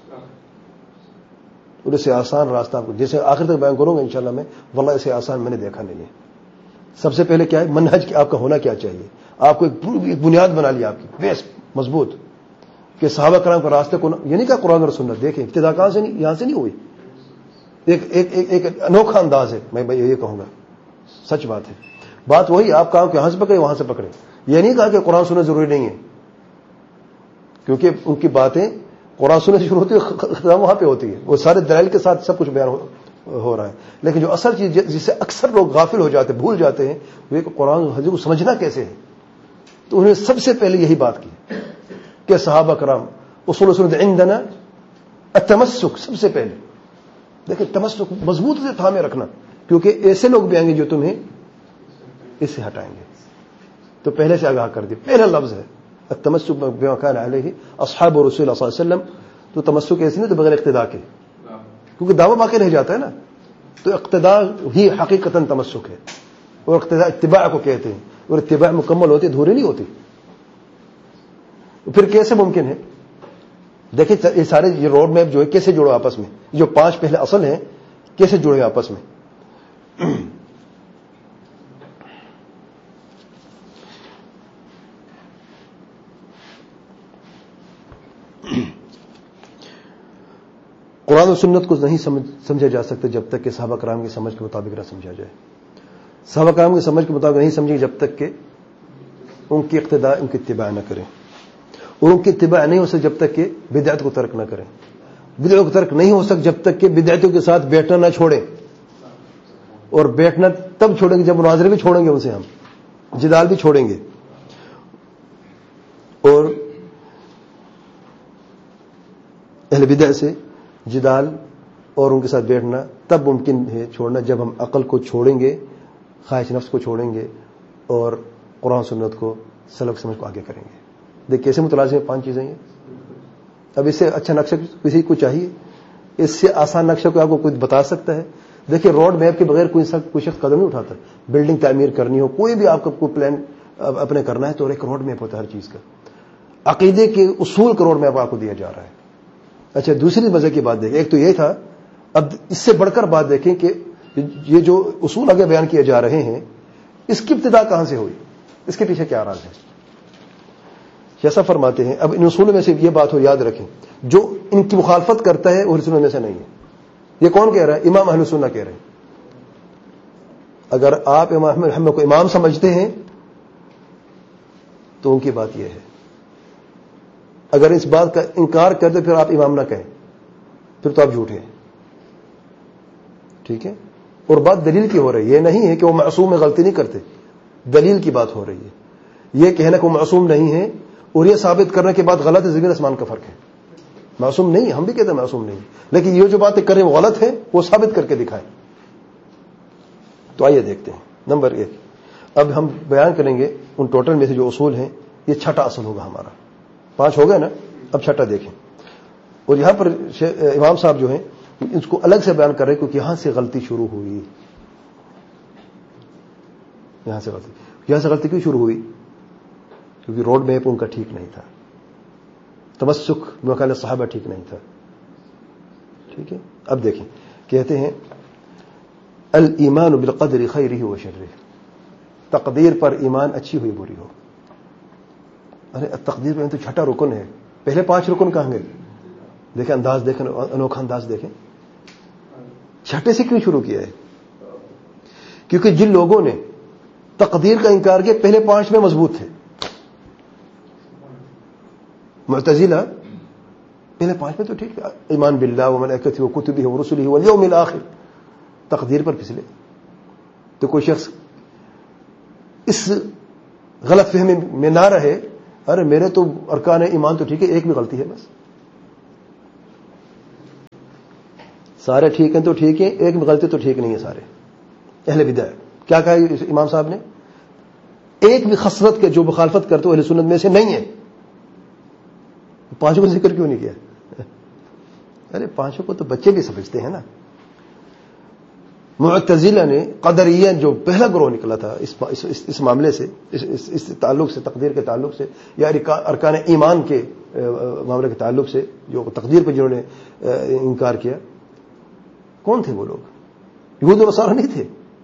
اور اسے آسان راستہ آپ کو جیسے آخر تک بیان کروں گا انشاءاللہ میں, واللہ اسے آسان میں نے دیکھا نہیں ہے. سب سے پہلے کیا ہے, منہج کی آپ کا ہونا کیا چاہیے. آپ کو ایک بنیاد بنا لی, آپ کی بیس مضبوط, کہ صحابہ کرام کے راستے کو, یہ نہیں کہا قرآن اور سنت. دیکھیں ابتدا کہاں سے نہیں, یہاں سے نہیں ہوئی. ایک ایک ایک, ایک انوکھا انداز ہے, میں یہ کہوں گا سچ بات ہے. بات وہی, آپ کہاں کہ یہاں سے پکڑے وہاں سے پکڑے. یہ نہیں کہا کہ قرآن سنت ضروری نہیں ہے, کیونکہ ان کی باتیں قرآن سنت شروع ہوتی ہے, ختم وہاں پہ ہوتی ہے. وہ سارے دلائل کے ساتھ سب کچھ بیان ہو رہا ہے. لیکن جو اصل چیز جس سے اکثر لوگ غافل ہو جاتے, بھول جاتے ہیں, وہ قرآن حدیث کو سمجھنا کیسے ہے. تو انہوں نے سب سے پہلے یہی بات کی کہ صحابہ کرام اصول سنت عندنا التمسک. سب سے پہلے دیکھیں تمسک مضبوط سے تھامے رکھنا, کیونکہ ایسے لوگ بھی آئیں گے جو تمہیں اس سے ہٹائیں گے. تو پہلے سے آگاہ کر دی, پہلا لفظ ہے التمسک بما كان علیہ اصحاب رسول اللہ صلی اللہ علیہ وسلم. تو تمسک ایسی نہیں تو بغیر اقتداء کے, کیونکہ دعویٰ باقی رہ جاتا ہے نا. تو اقتداء ہی حقیقتاً تمسک ہے, اور اقتداء اتباع کو کہتے ہیں, اور اتباع مکمل ہوتی دھوری نہیں ہوتی. پھر کیسے ممکن ہے؟ دیکھیں یہ سارے یہ روڈ میپ جو ہے کیسے جڑو آپس میں, جو پانچ پہلے اصل ہیں کیسے جڑے آپس میں. قرآن و سنت کو نہیں سمجھا جا سکتا جب تک کہ صحابہ کرام کی سمجھ کے مطابق نہ سمجھا جائے. صحابہ کرام کی سمجھ کے مطابق نہیں سمجھے جب تک کہ ان کی اقتداء ان کی اتباع نہ کریں, اور ان کی اتباع نہیں ہو سکتی جب تک کہ بدعت کو ترک نہ کریں. بدعت کو ترک نہیں ہو سکتا جب تک کہ بدعتوں کے ساتھ بیٹھنا نہ چھوڑیں, اور بیٹھنا تب چھوڑیں گے جب مناظرے بھی چھوڑیں گے, ان سے ہم جدال بھی چھوڑیں گے. اور اہل بدع سے جدال اور ان کے ساتھ بیٹھنا تب ممکن ہے چھوڑنا جب ہم عقل کو چھوڑیں گے, خواہش نفس کو چھوڑیں گے, اور قرآن سنت کو سلف سمجھ کو آگے کریں گے. دیکھ کیسے متلازم ہیں پانچ چیزیں ہیں. اب اس سے اچھا نقشہ کسی کو چاہیے, اس سے آسان نقشہ کو آپ کو کوئی بتا سکتا ہے. دیکھیں روڈ میپ کے بغیر کوئی کوئی شخص قدم نہیں اٹھاتا. بلڈنگ تعمیر کرنی ہو, کوئی بھی آپ کو کوئی پلان اپنے کرنا ہے تو ایک روڈ میپ ہوتا ہے ہر چیز کا. عقیدے کے اصول کا روڈ میپ آپ کو دیا جا رہا ہے. اچھا دوسری مزے کی بات دیکھیں, ایک تو یہ تھا, اب اس سے بڑھ کر بات دیکھیں کہ یہ جو اصول آگے بیان کیے جا رہے ہیں اس کی ابتدا کہاں سے ہوئی, اس کے پیچھے کیا راز ہے. جیسا فرماتے ہیں, اب ان اصولوں میں سے یہ بات ہو, یاد رکھیں, جو ان کی مخالفت کرتا ہے وہ اہل سنت میں سے نہیں ہے. یہ کون کہہ رہا ہے؟ امام اہل سنت کہہ رہے ہیں. اگر آپ امام احمد کو امام سمجھتے ہیں تو ان کی بات یہ ہے. اگر اس بات کا انکار کر دے پھر آپ امام نہ کہیں, پھر تو آپ جھوٹے ہیں. ٹھیک ہے, اور بات دلیل کی ہو رہی ہے, یہ نہیں ہے کہ وہ معصوم میں غلطی نہیں کرتے, دلیل کی بات ہو رہی ہے. یہ کہنا کہ وہ معصوم نہیں ہے اور یہ ثابت کرنے کے بعد غلط ہے, زمین آسمان کا فرق ہے. معصوم نہیں, ہم بھی کہتے ہیں معصوم نہیں, لیکن یہ جو باتیں کریں وہ غلط ہے, وہ ثابت کر کے دکھائیں. تو آئیے دیکھتے ہیں. نمبر ایک, اب ہم بیان کریں گے ان ٹوٹل میں سے جو اصول ہیں, یہ چھٹا اصل ہوگا ہمارا. پانچ ہو گئے نا, اب چھٹا دیکھیں. اور یہاں پر امام صاحب جو ہیں اس کو الگ سے بیان کر رہے ہیں کیونکہ یہاں سے غلطی شروع ہوئی. یہاں سے غلطی یہاں سے غلطی کیوں شروع ہوئی؟ کیونکہ روڈ میپ ان کا ٹھیک نہیں تھا, تمسک بمقال صحابہ ٹھیک نہیں تھا. ٹھیک ہے, اب دیکھیں, کہتے ہیں الایمان بالقدر خیرہ و شرہ, تقدیر پر ایمان اچھی ہوئی بری ہو. ارے تقدیر میں تو چھٹا رکن ہے, پہلے پانچ رکن کہاں گئے؟ دیکھیں انداز دیکھیں, انوکھا انداز دیکھیں. چھٹے سے کیوں شروع کیا ہے؟ کیونکہ جن لوگوں نے تقدیر کا انکار کیا پہلے پانچ میں مضبوط تھے. معتزلہ پہلے پانچ میں تو ٹھیک ہے, ایمان باللہ وملائکتہ وکتبہ ورسلہ والیوم الآخر, تقدیر پر پھسلے. تو کوئی شخص اس غلط فہمی میں نہ رہے, ارے میرے تو ارکان ایمان تو ٹھیک ہے, ایک بھی غلطی ہے بس, سارے ٹھیک ہیں تو ٹھیک ہے, ایک بھی غلطی تو ٹھیک نہیں ہے سارے. اہل بدع کیا کہا امام صاحب نے؟ ایک بھی خصلت کے جو مخالفت کرتے اہل سنت میں سے نہیں ہے. پانچوں کا ذکر کیوں نہیں کیا؟ ارے پانچوں کو تو بچے بھی سمجھتے ہیں نا. معتزلہ نے قدریہ جو پہلا گروہ نکلا تھا اس اس, اس, اس معاملے سے اس, اس, اس تعلق سے تقدیر کے تعلق سے یا ارکان ایمان کے معاملے کے تعلق سے جو تقدیر پہ جنہوں نے انکار کیا، کون تھے وہ لوگ؟ یہود و نصارہ نہیں تھے.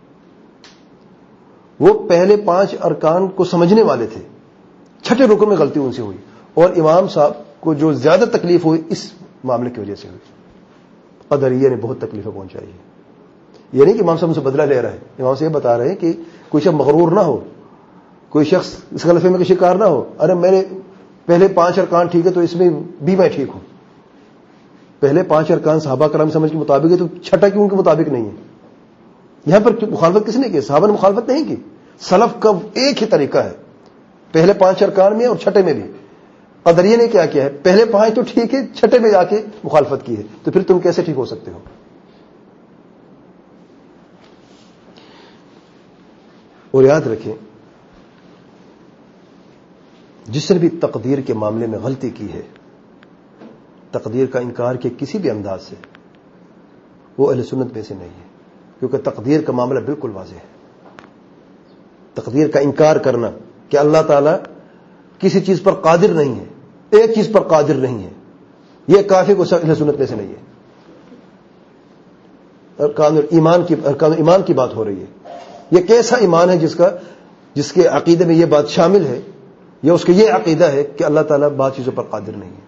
وہ پہلے پانچ ارکان کو سمجھنے والے تھے. چھٹے رکن میں غلطی ان سے ہوئی اور امام صاحب کو جو زیادہ تکلیف ہوئی اس معاملے کی وجہ سے ہوئی. قدریہ نے بہت تکلیفیں پہنچائی ہے. یہ نہیں کہ امام صاحب ان سے بدلہ لے رہا ہے، امام سے یہ بتا رہے ہیں کہ کوئی شخص مغرور نہ ہو، کوئی شخص اس غلط فہمی کا شکار نہ ہو. ارے میں نے پہلے پانچ ارکان ٹھیک ہے تو اس میں بھی میں ٹھیک ہوں. پہلے پانچ ارکان صحابہ کرام سمجھ کے مطابق ہے تو چھٹا کیوں ان کے مطابق نہیں ہے؟ یہاں پر مخالفت کس نے کی؟ صحابہ نے مخالفت نہیں کی. سلف کا ایک ہی طریقہ ہے، پہلے پانچ ارکان میں اور چھٹے میں بھی. قدریہ نے کیا کیا ہے؟ پہلے پانچ تو ٹھیک ہے، چھٹے میں جا کے مخالفت کی ہے. تو پھر تم کیسے ٹھیک ہو سکتے ہو؟ اور یاد رکھیں، جس نے بھی تقدیر کے معاملے میں غلطی کی ہے، تقدیر کا انکار کے کسی بھی انداز سے، وہ اہل سنت میں سے نہیں ہے. کیونکہ تقدیر کا معاملہ بالکل واضح ہے. تقدیر کا انکار کرنا کہ اللہ تعالیٰ کسی چیز پر قادر نہیں ہے، ایک چیز پر قادر نہیں ہے، یہ کافر کو اہل سنت میں سے نہیں ہے. ارکان ایمان کی ارکان ایمان کی بات ہو رہی ہے. یہ کیسا ایمان ہے جس کا جس کے عقیدے میں یہ بات شامل ہے یا اس کا یہ عقیدہ ہے کہ اللہ تعالیٰ بعض چیزوں پر قادر نہیں ہے؟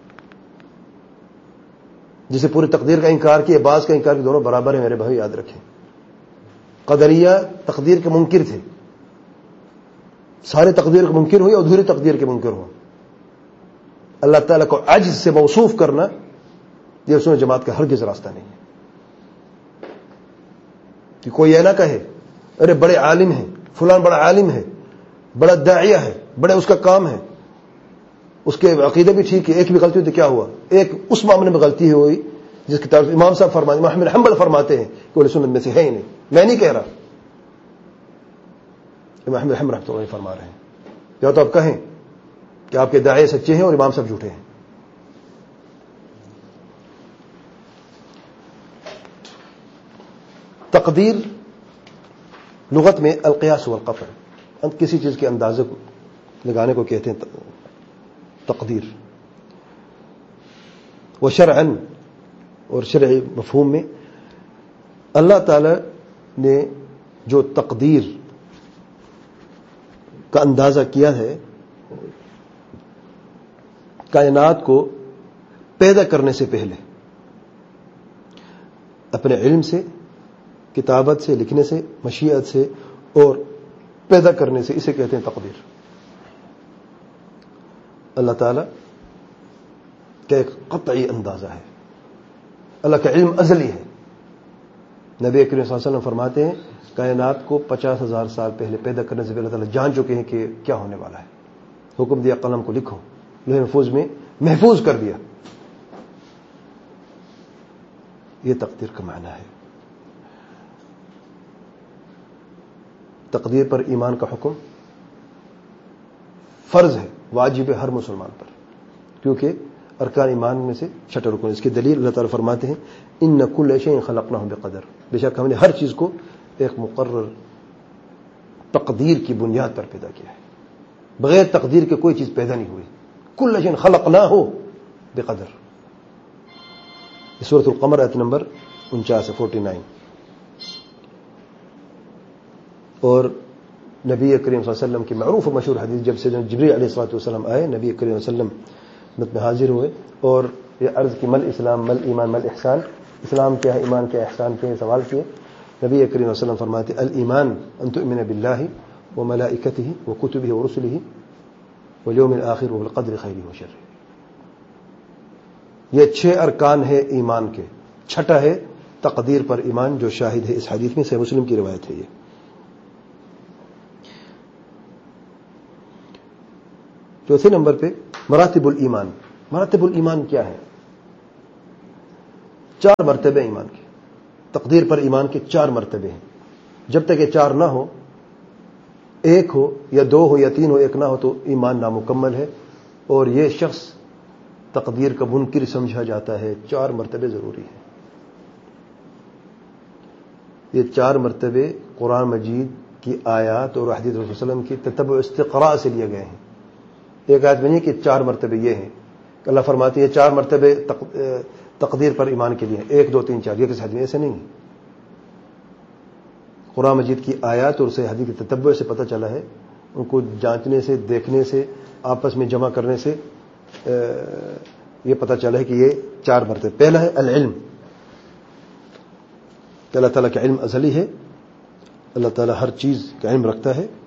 جسے پوری تقدیر کا انکار کیا، بعض کا انکار کیا، دونوں برابر ہیں. میرے بھائی یاد رکھیں، قدریہ تقدیر کے منکر تھے. سارے تقدیر کے منکر ہوئے، ادھوری تقدیر کے منکر ہوں. اللہ تعالیٰ کو عجز سے موصوف کرنا یہ سنت جماعت کا ہرگز راستہ نہیں ہے. کہ کوئی یہ نہ کہے ارے بڑے عالم ہیں، فلان بڑا عالم ہے، بڑا داعیہ ہے، بڑے اس کا کام ہے، اس کے عقیدے بھی ٹھیک ہے، ایک بھی غلطی ہوئی تو کیا ہوا؟ ایک اس معاملے میں غلطی ہوئی جس کی طرف امام صاحب فرماتے، امام احمد حنبل فرماتے ہیں کہ وہ سنت میں سے ہے ہی نہیں. میں نہیں کہہ رہا، امام احمد حنبل رحمۃ اللہ فرما رہے ہیں. یا تو آپ کہیں کہ آپ کے داعیے سچے ہیں اور امام صاحب جھوٹے ہیں. تقدیر لغت میں القیاس والقطع، کسی چیز کے اندازے کو لگانے کو کہتے ہیں تقدیر. وہ شرعاً اور شرعی مفہوم میں اللہ تعالی نے جو تقدیر کا اندازہ کیا ہے کائنات کو پیدا کرنے سے پہلے، اپنے علم سے، کتابت سے، لکھنے سے، مشیت سے اور پیدا کرنے سے، اسے کہتے ہیں تقدیر. اللہ تعالی کا ایک قطعی اندازہ ہے، اللہ کا علم ازلی ہے. نبی کریم صلی اللہ علیہ وسلم فرماتے ہیں کائنات کو پچاس ہزار سال پہلے پیدا کرنے سے پہلے اللہ تعالیٰ جان چکے ہیں کہ کیا ہونے والا ہے. حکم دیا قلم کو لکھو، لوح محفوظ میں محفوظ کر دیا. یہ تقدیر کا معنی ہے. تقدیر پر ایمان کا حکم فرض ہے، واجب ہے ہر مسلمان پر، کیونکہ ارکان ایمان میں سے چھٹا رکن. اس کی دلیل اللہ تعالیٰ فرماتے ہیں ان کل شیء خلقناہ بقدر، بے شک ہم نے ہر چیز کو ایک مقرر تقدیر کی بنیاد پر پیدا کیا ہے. بغیر تقدیر کے کوئی چیز پیدا نہیں ہوئی. کل شیء خلقناہ بقدر. سورۃ القمر آیت نمبر انچاس فورٹی نائن. اور نبی کریم صلی اللہ علیہ وسلم کی معروف و مشہور حدیث، جب سے جبریل علیہ الصلوۃ والسلام آئے، نبی کریم صلی اللہ علیہ وسلم خدمت میں حاضر ہوئے اور یہ عرض کی مل اسلام مل ایمان مل احسان، اسلام کیا ہے، ایمان کیا ہے، احسان کیا ہے، سوال کیے. نبی کریم صلی اللہ علیہ وسلم فرماتے الایمان ان تؤمن باللہ وملائکتہ وکتبہ ورسلہ والیوم الآخر وبالقدر خیرہ وشرہ. یہ چھ ارکان ہے ایمان کے. چھٹا ہے تقدیر پر ایمان، جو شاہد ہے اس حدیث میں، صحیح مسلم کی روایت ہے. یہ چوتھے نمبر پہ مراتب الایمان. مراتب الایمان کیا ہے؟ چار مرتبے ایمان کے. تقدیر پر ایمان کے چار مرتبے ہیں. جب تک یہ چار نہ ہو ایک ہو یا دو ہو یا تین ہو، ایک نہ ہو تو ایمان نامکمل ہے، اور یہ شخص تقدیر کا منکر سمجھا جاتا ہے۔ چار مرتبے ضروری ہیں۔ یہ چار مرتبے قرآن مجید کی آیات اور حدیث رسول صلی اللہ علیہ وسلم کی تتبع استقراء سے لیے گئے ہیں۔ ایک آیت میں نہیں کہ چار مرتبے یہ ہیں کہ اللہ فرماتی ہے چار مرتبے تقدیر پر ایمان کے لیے، ایک دو تین چار، یہ کس حدیث میں ایسے نہیں ہے۔ قرآن مجید کی آیات اور اسے حدیث کے تتبع سے پتہ چلا ہے، ان کو جانچنے سے، دیکھنے سے، آپس میں جمع کرنے سے یہ پتہ چلا ہے کہ یہ چار مرتبے۔ پہلا ہے العلم، کہ اللہ تعالیٰ کا علم ازلی ہے، اللہ تعالیٰ ہر چیز کا علم رکھتا ہے۔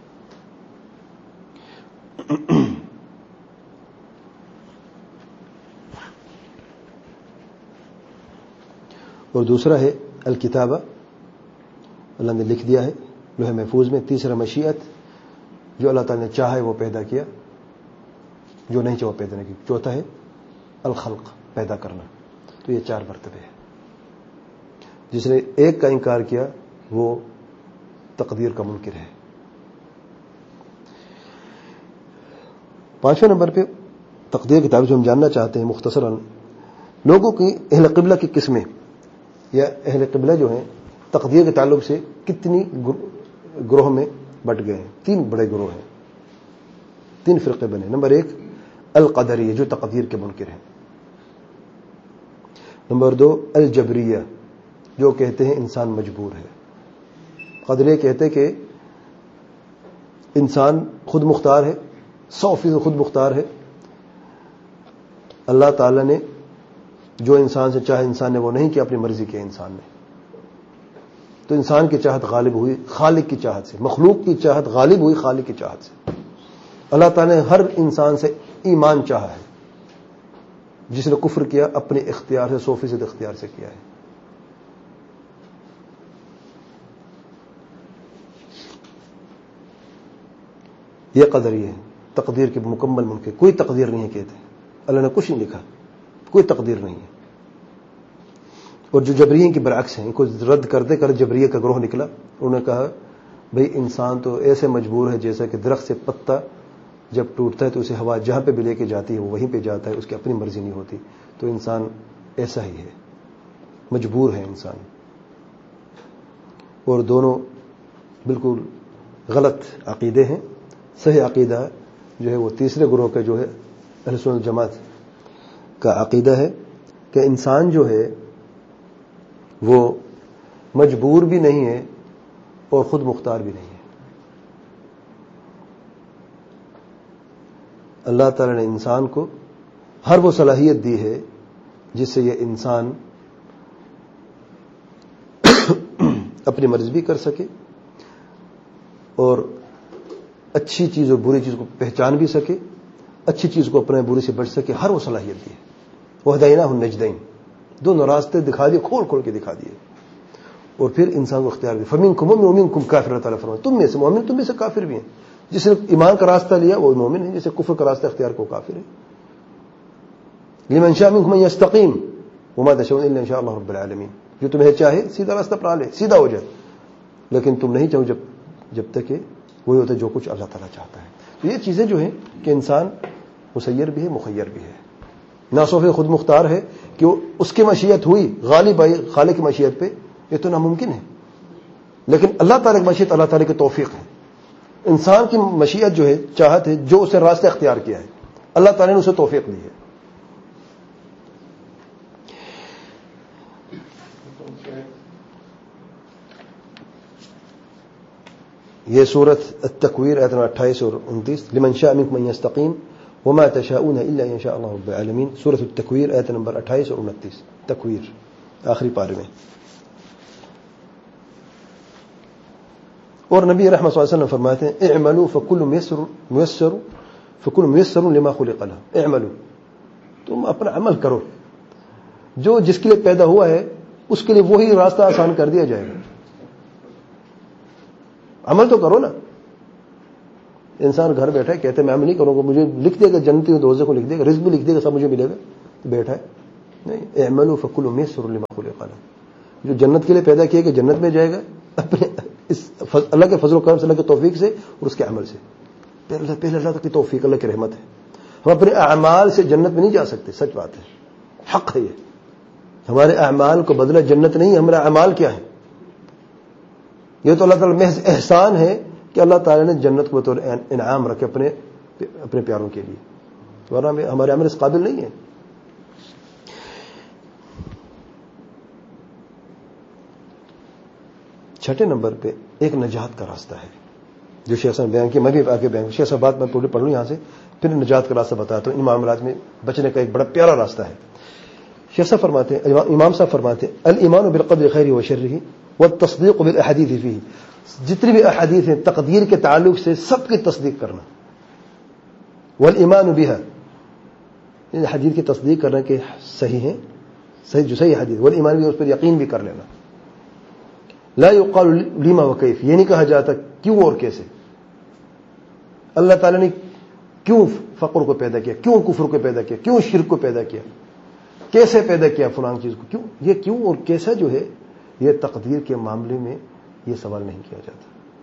اور دوسرا ہے الکتابہ، اللہ نے لکھ دیا ہے لوح محفوظ میں۔ تیسرا مشیت، جو اللہ تعالیٰ نے چاہا ہے وہ پیدا کیا، جو نہیں چاہا پیدا نہیں کیا۔ چوتھا ہے الخلق، پیدا کرنا۔ تو یہ چار مرتبے ہیں۔ جس نے ایک کا انکار کیا وہ تقدیر کا منکر ہے۔ پانچویں نمبر پہ تقدیر کے تعلق سے ہم جاننا چاہتے ہیں مختصراً لوگوں کی اہل قبلہ کی قسمیں، یا اہل قبلہ جو ہیں تقدیر کے تعلق سے کتنی گروہ میں بٹ گئے ہیں۔ تین بڑے گروہ ہیں، تین فرقے بنے۔ نمبر ایک القدریہ، جو تقدیر کے منکر ہیں۔ نمبر دو الجبریہ، جو کہتے ہیں انسان مجبور ہے۔ قدریہ کہتے ہیں کہ انسان خود مختار ہے، سو فیصد خود مختار ہے، اللہ تعالیٰ نے جو انسان سے چاہے انسان نے وہ نہیں کیا، اپنی مرضی کیا انسان نے، تو انسان کی چاہت غالب ہوئی خالق کی چاہت سے، مخلوق کی چاہت غالب ہوئی خالق کی چاہت سے۔ اللہ تعالیٰ نے ہر انسان سے ایمان چاہا ہے، جس نے کفر کیا اپنے اختیار سے، سو فیصد اختیار سے کیا ہے۔ یہ قدری ہے، تقدیر کے مکمل منکر، کوئی تقدیر نہیں ہے کہتے، اللہ نے کچھ نہیں لکھا، کوئی تقدیر نہیں ہے۔ اور جو جبریین کے برعکس ہیں، ان کو رد کرتے کر جبریہ کا گروہ نکلا، انہوں نے کہا بھئی انسان تو ایسے مجبور ہے جیسا کہ درخت سے پتا جب ٹوٹتا ہے تو اسے ہوا جہاں پہ بھی لے کے جاتی ہے وہ وہیں پہ جاتا ہے، اس کی اپنی مرضی نہیں ہوتی، تو انسان ایسا ہی ہے، مجبور ہے انسان۔ اور دونوں بالکل غلط عقیدے ہیں۔ صحیح عقیدہ جو ہے وہ تیسرے گروہ کا جو ہے اہل سنت جماعت کا عقیدہ ہے کہ انسان جو ہے وہ مجبور بھی نہیں ہے اور خود مختار بھی نہیں ہے۔ اللہ تعالی نے انسان کو ہر وہ صلاحیت دی ہے جس سے یہ انسان اپنی مرضی بھی کر سکے اور اچھی چیز اور بری چیز کو پہچان بھی سکے، اچھی چیز کو اپنے بری سے بچ سکے، ہر وہ صلاحیت دی ہے۔ وَهَدَيْنَاهُ النَّجْدَيْنِ، دونوں راستے دکھا دیے، کھول کھول کے دکھا دیے، اور پھر انسان کو اختیار دیا۔ فَمِنْكُمْ مُؤْمِنٌ وَمِنْكُمْ كَافِرٌ، اللہ تعالیٰ فرماتا ہے تم میں سے مومن، تم میں سے کافر بھی ہیں۔ جس نے ایمان کا راستہ لیا وہ مومن ہے، جس نے کفر کا راستہ اختیار کو کافر ہے۔ لِمَنْ شَاءَ مِنْكُمْ أَنْ يَسْتَقِيمَ وَمَا تَشَاءُونَ إِلَّا إِنْ شَاءَ اللَّهُ رَبُّ الْعَالَمِينَ، جو تمہیں چاہے سیدھا راستہ اپنا لے، سیدھا ہو جائے، لیکن تم نہیں چاہو جب جب تک کہ وہی ہوتا ہے جو کچھ اللہ تعالیٰ چاہتا ہے۔ تو یہ چیزیں جو ہیں کہ انسان مسیر بھی ہے، مخیر بھی ہے، ناصوف خود مختار ہے کہ اس کی مشیت ہوئی غالب آئی خالق کی مشیت پہ، یہ تو ناممکن ہے، لیکن اللہ تعالیٰ کی مشیت اللہ تعالیٰ کی توفیق ہے۔ انسان کی مشیت جو ہے، چاہت ہے، جو اسے راستہ اختیار کیا ہے، اللہ تعالیٰ نے اسے توفیق دی ہے۔ یہ سورت التکویر آیت نمبر اٹھائیس اور انتیس، لمن شاء منکم ان یستقیم وما تشاؤون الا ان شاء اللہ رب العالمین، سورت التکویر آیت نمبر اٹھائیس اور انتیس، تکویر آخری پارے میں۔ اور نبی رحمۃ صلی اللہ علیہ وسلم فرماتے ہیں اعملوا فکل میسر میسر فکل میسر لما خلق له، اعملوا، تم اپنا عمل کرو، جو جس کے لیے پیدا ہوا ہے اس کے لیے وہی راستہ آسان کر دیا جائے گا۔ عمل تو کرو نا۔ انسان گھر بیٹھا ہے، کہتے ہیں میں عمل نہیں کروں گا، مجھے لکھ دے گا جنتی و دوزخ کو لکھ دے گا، رزق بھی لکھ دے گا، سب مجھے ملے گا، تو بیٹھا ہے نہیں۔ اعملوا فکل میسر لما خلق له، جو جنت کے لیے پیدا کیا کہ جنت میں جائے گا، اپنے اس اللہ کے فضل و کرم سے، اللہ کی توفیق سے اور اس کے عمل سے. پہلے پہلے اللہ کی توفیق، اللہ کی رحمت ہے. ہم اپنے اعمال سے جنت میں نہیں جا سکتے، سچ بات ہے، حق ہے یہ. ہمارے اعمال کو بدلہ جنت نہیں، ہمارا اعمال کیا ہے؟ یہ تو اللہ تعالیٰ محض احسان ہے کہ اللہ تعالیٰ نے جنت کو بطور انعام رکھے اپنے اپنے پیاروں کے لیے، ورنہ ہمارے عمل اس قابل نہیں ہے. چھٹے نمبر پہ ایک نجات کا راستہ ہے جو شیخ صاحب بیان کیا. میں بھی آگے بیان شیخ صاحب بات میں پوری پڑھ لوں یہاں سے، پھر نجات کا راستہ بتاتا ہوں. ان معاملات میں بچنے کا ایک بڑا پیارا راستہ ہے. شیخ صاحب فرماتے ہیں، امام صاحب فرماتے ہیں، الایمان بالقدر خیرہ و شرہ والتصدیق بالاحادیث فیہ. جتنی بھی احادیث ہیں تقدیر کے تعلق سے سب کی تصدیق کرنا. والایمان بها، ان حدیث کی تصدیق کرنا کہ صحیح ہیں، صحیح جو صحیح حدیث، والایمان بھی اس پر یقین بھی کر لینا. لا يقال لما وكيف، یہ نہیں کہا جاتا کیوں اور کیسے. اللہ تعالیٰ نے کیوں فقر کو پیدا کیا، کیوں کفر کو پیدا کیا، کیوں شرک کو پیدا کیا، کیسے پیدا کیا فلان چیز کو، کیوں. یہ کیوں اور کیسا جو ہے یہ تقدیر کے معاملے میں یہ سوال نہیں کیا جاتا.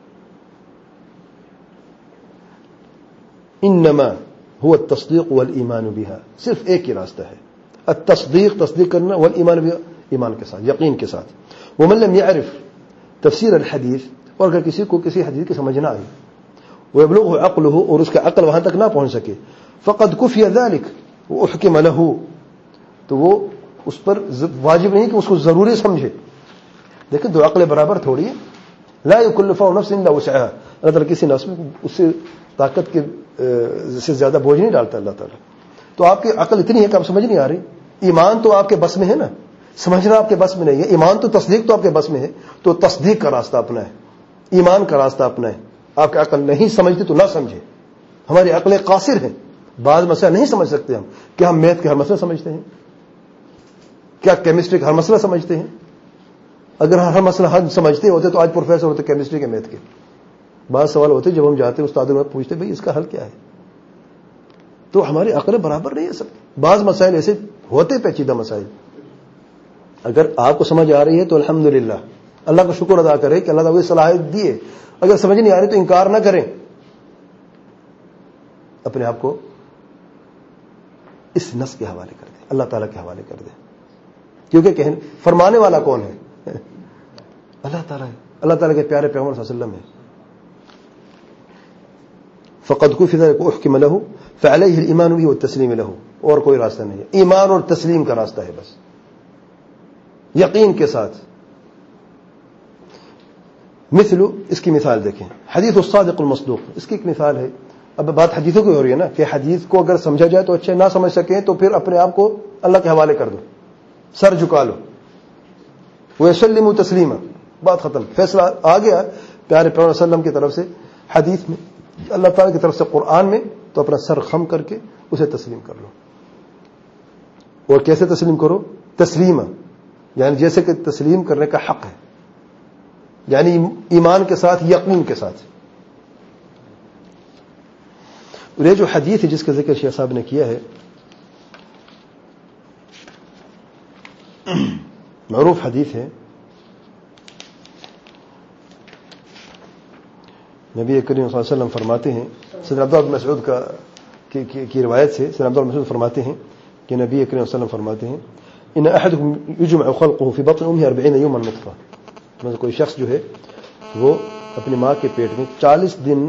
انما هو التصدیق والایمان بها، صرف ایک ہی راستہ ہے، التصدیق تصدیق کرنا، والایمان بها ایمان کے ساتھ، یقین کے ساتھ. ومن لم يعرف تفسیر الحدیث، اور اگر کسی کو کسی حدیث کی سمجھ نہ آئی، ويبلغه عقله، اور اس کا عقل وہاں تک نہ پہنچ سکے، فقد كفي ذلك واحكم له، تو وہ اس پر واجب نہیں کہ اس کو ضروری سمجھے. دیکھیں دو عقل برابر تھوڑی ہے. لا يكلف نفس الا وسعها، اللہ تعالیٰ کسی نفس میں اس سے طاقت کے سے زیادہ بوجھ نہیں ڈالتا اللہ تعالیٰ. تو آپ کی عقل اتنی ہے کہ آپ سمجھ نہیں آ رہی. ایمان تو آپ کے بس میں ہے نا، سمجھنا آپ کے بس میں نہیں ہے. ایمان تو تصدیق تو آپ کے بس میں ہے، تو تصدیق کا راستہ اپنا ہے، ایمان کا راستہ اپنا ہے. آپ کی عقل نہیں سمجھتی تو نہ سمجھے. ہماری عقلیں قاصر ہیں، بعض مسئلہ نہیں سمجھ سکتے ہم. کیا ہم میتھ کے ہر مسئلہ سمجھتے ہیں؟ کیا کیمسٹری کا ہر مسئلہ سمجھتے ہیں؟ اگر ہر مسئلہ ہم سمجھتے ہوتے تو آج پروفیسر ہوتے کیمسٹری کے میتھ کے. بعض سوال ہوتے جب ہم جاتے استادوں میں پوچھتے بھئی اس کا حل کیا ہے. تو ہماری عقلیں برابر نہیں ہے سب. بعض مسائل ایسے ہوتے پیچیدہ مسائل، اگر آپ کو سمجھ آ رہی ہے تو الحمدللہ اللہ کا شکر ادا کریں کہ اللہ تعالیٰ کو صلاحیت دی ہے. اگر سمجھ نہیں آ رہی تو انکار نہ کریں، اپنے آپ کو اس نص کے حوالے کر دیں، اللہ تعالیٰ کے حوالے کر دیں. کیونکہ کہنے فرمانے والا کون ہے؟ اللہ تعالیٰ ہے، اللہ تعالیٰ کے پیارے پیغمبر صلی اللہ علیہ وسلم ہے. فقد كفي ذلك واحكم له فعليه الايمان به والتسليم له. اور کوئی راستہ نہیں ہے، ایمان اور تسلیم کا راستہ ہے بس، یقین کے ساتھ. مثل، اس کی مثال دیکھیں، حدیث الصادق المصدوق، اس کی ایک مثال ہے. اب بات حدیثوں کی ہو رہی ہے نا، کہ حدیث کو اگر سمجھا جائے تو اچھا، نہ سمجھ سکیں تو پھر اپنے آپ کو اللہ کے حوالے کر دو، سر جھکا لو. وَيَسَلِّمُ تَسْلِيمًا، بات ختم. فیصلہ آ گیا پیارے پیغمبر صلی اللہ علیہ وسلم کی طرف سے حدیث میں، اللہ تعالیٰ کی طرف سے قرآن میں، تو اپنا سر خم کر کے اسے تسلیم کر لو. اور کیسے تسلیم کرو؟ تسلیمہ، یعنی جیسے کہ تسلیم کرنے کا حق ہے، یعنی ایمان کے ساتھ، یقین کے ساتھ. اور یہ جو حدیث ہے جس کا ذکر شیخ صاحب نے کیا ہے، معروف حدیث ہے. نبی کریم صلی اللہ علیہ وسلم فرماتے ہیں، سیدنا عبداللہ بن مسعود کا کی, کی, کی روایت سے سیدنا عبداللہ بن مسعود فرماتے ہیں کہ نبی کریم صلی اللہ علیہ وسلم فرماتے ہیں، ان احدکم یجمع خلقه فی بطن امه اربعین یوما نطفہ. مثلا کوئی شخص جو ہے وہ اپنی ماں کے پیٹ میں چالیس دن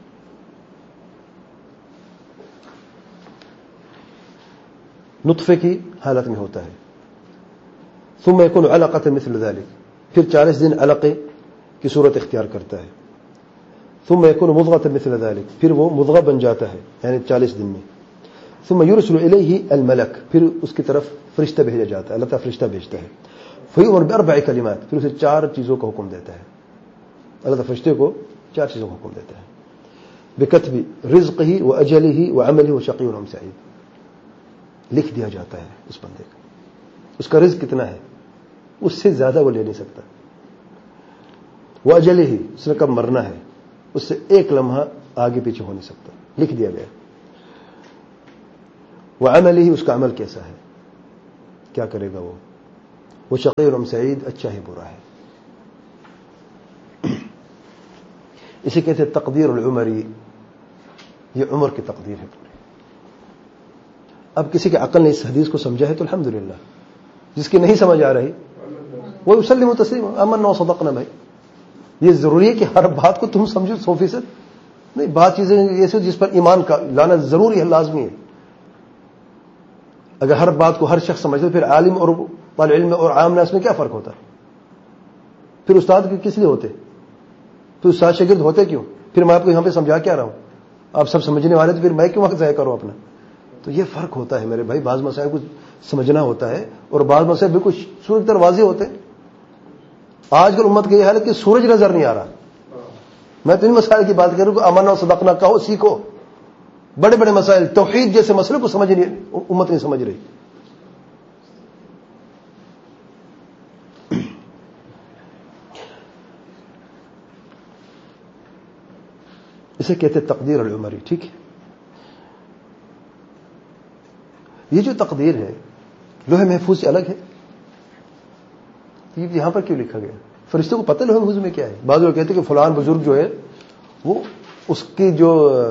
نطفے کی حالت میں ہوتا ہے. ثم يكون علقة مثل ذلك، پھر چالیس دن علقے کی صورت اختیار کرتا ہے. ثم يكون مضغة مثل ذلك، پھر وہ مضغہ بن جاتا ہے یعنی چالیس دن میں. ثم يرسل إليه الملك، پھر اس کی طرف فرشتہ بھیجا جاتا ہے، اللہ تعالیٰ فرشتہ بھیجتا ہے. فيؤمر بأربع كلمات، پھر اسے چار چیزوں کا حکم دیتا ہے. اللہ تعالیٰ فرشتے کو چار چیزوں کا حکم دیتا ہے. بكتب رزقه وأجله وعمله وشقي أم سعيد، لکھ دیا جاتا ہے اس بندے کا، اس کا رزق کتنا ہے، اس سے زیادہ وہ لے نہیں سکتا. وأجله، اس نے کب مرنا ہے، اس سے ایک لمحہ آگے پیچھے ہو نہیں سکتا، لکھ دیا گیا. وعمله، اس کا عمل کیسا ہے، کیا کرے گا وہ. وہ شقی ام سعید، اچھا ہے برا ہے. اسے کہتے ہیں تقدیر العمری، یہ عمر کی تقدیر ہے پوری. اب کسی کے عقل نے اس حدیث کو سمجھا ہے تو الحمدللہ، جس کی نہیں سمجھ آ رہی وہ یسلم تسلیم آمنا وصدقنا. بھائی یہ ضروری ہے کہ ہر بات کو تم سمجھو سو فیصد نہیں، بات چیزیں ایسی جس پر ایمان کا لانا ضروری ہے، لازمی ہے. اگر ہر بات کو ہر شخص سمجھے پھر عالم اور طالب علم اور عام ناس میں کیا فرق ہوتا ہے؟ پھر استاد کس لیے ہوتے؟ پھر استاد شاگرد ہوتے کیوں؟ پھر میں آپ کو یہاں پہ سمجھا کیا رہا ہوں؟ آپ سب سمجھنے والے تو پھر میں کیوں وقت ضائع کروں اپنا؟ تو یہ فرق ہوتا ہے میرے بھائی. بعض مسائل کو سمجھنا ہوتا ہے اور بعض مسائل بالکل سورج تر واضح ہوتے ہیں. آج کل امت کی یہ حالت کہ سورج نظر نہیں آ رہا. میں تو ان مسائل کی بات کروں کہ امنا و صدقنا کہو، سیکھو. بڑے بڑے مسائل توحید جیسے مسئلے کو سمجھ نہیں، امت نہیں سمجھ رہی. اسے کہتے تقدیر العمری. ٹھیک ہے، یہ جو تقدیر ہے لوح محفوظ سے الگ ہے. یہ یہاں پر کیوں لکھا گیا؟ فرشتوں کو پتہ لوح محفوظ میں کیا ہے. بعض لوگ کہتے ہیں کہ فلان بزرگ جو ہے وہ اس کی جو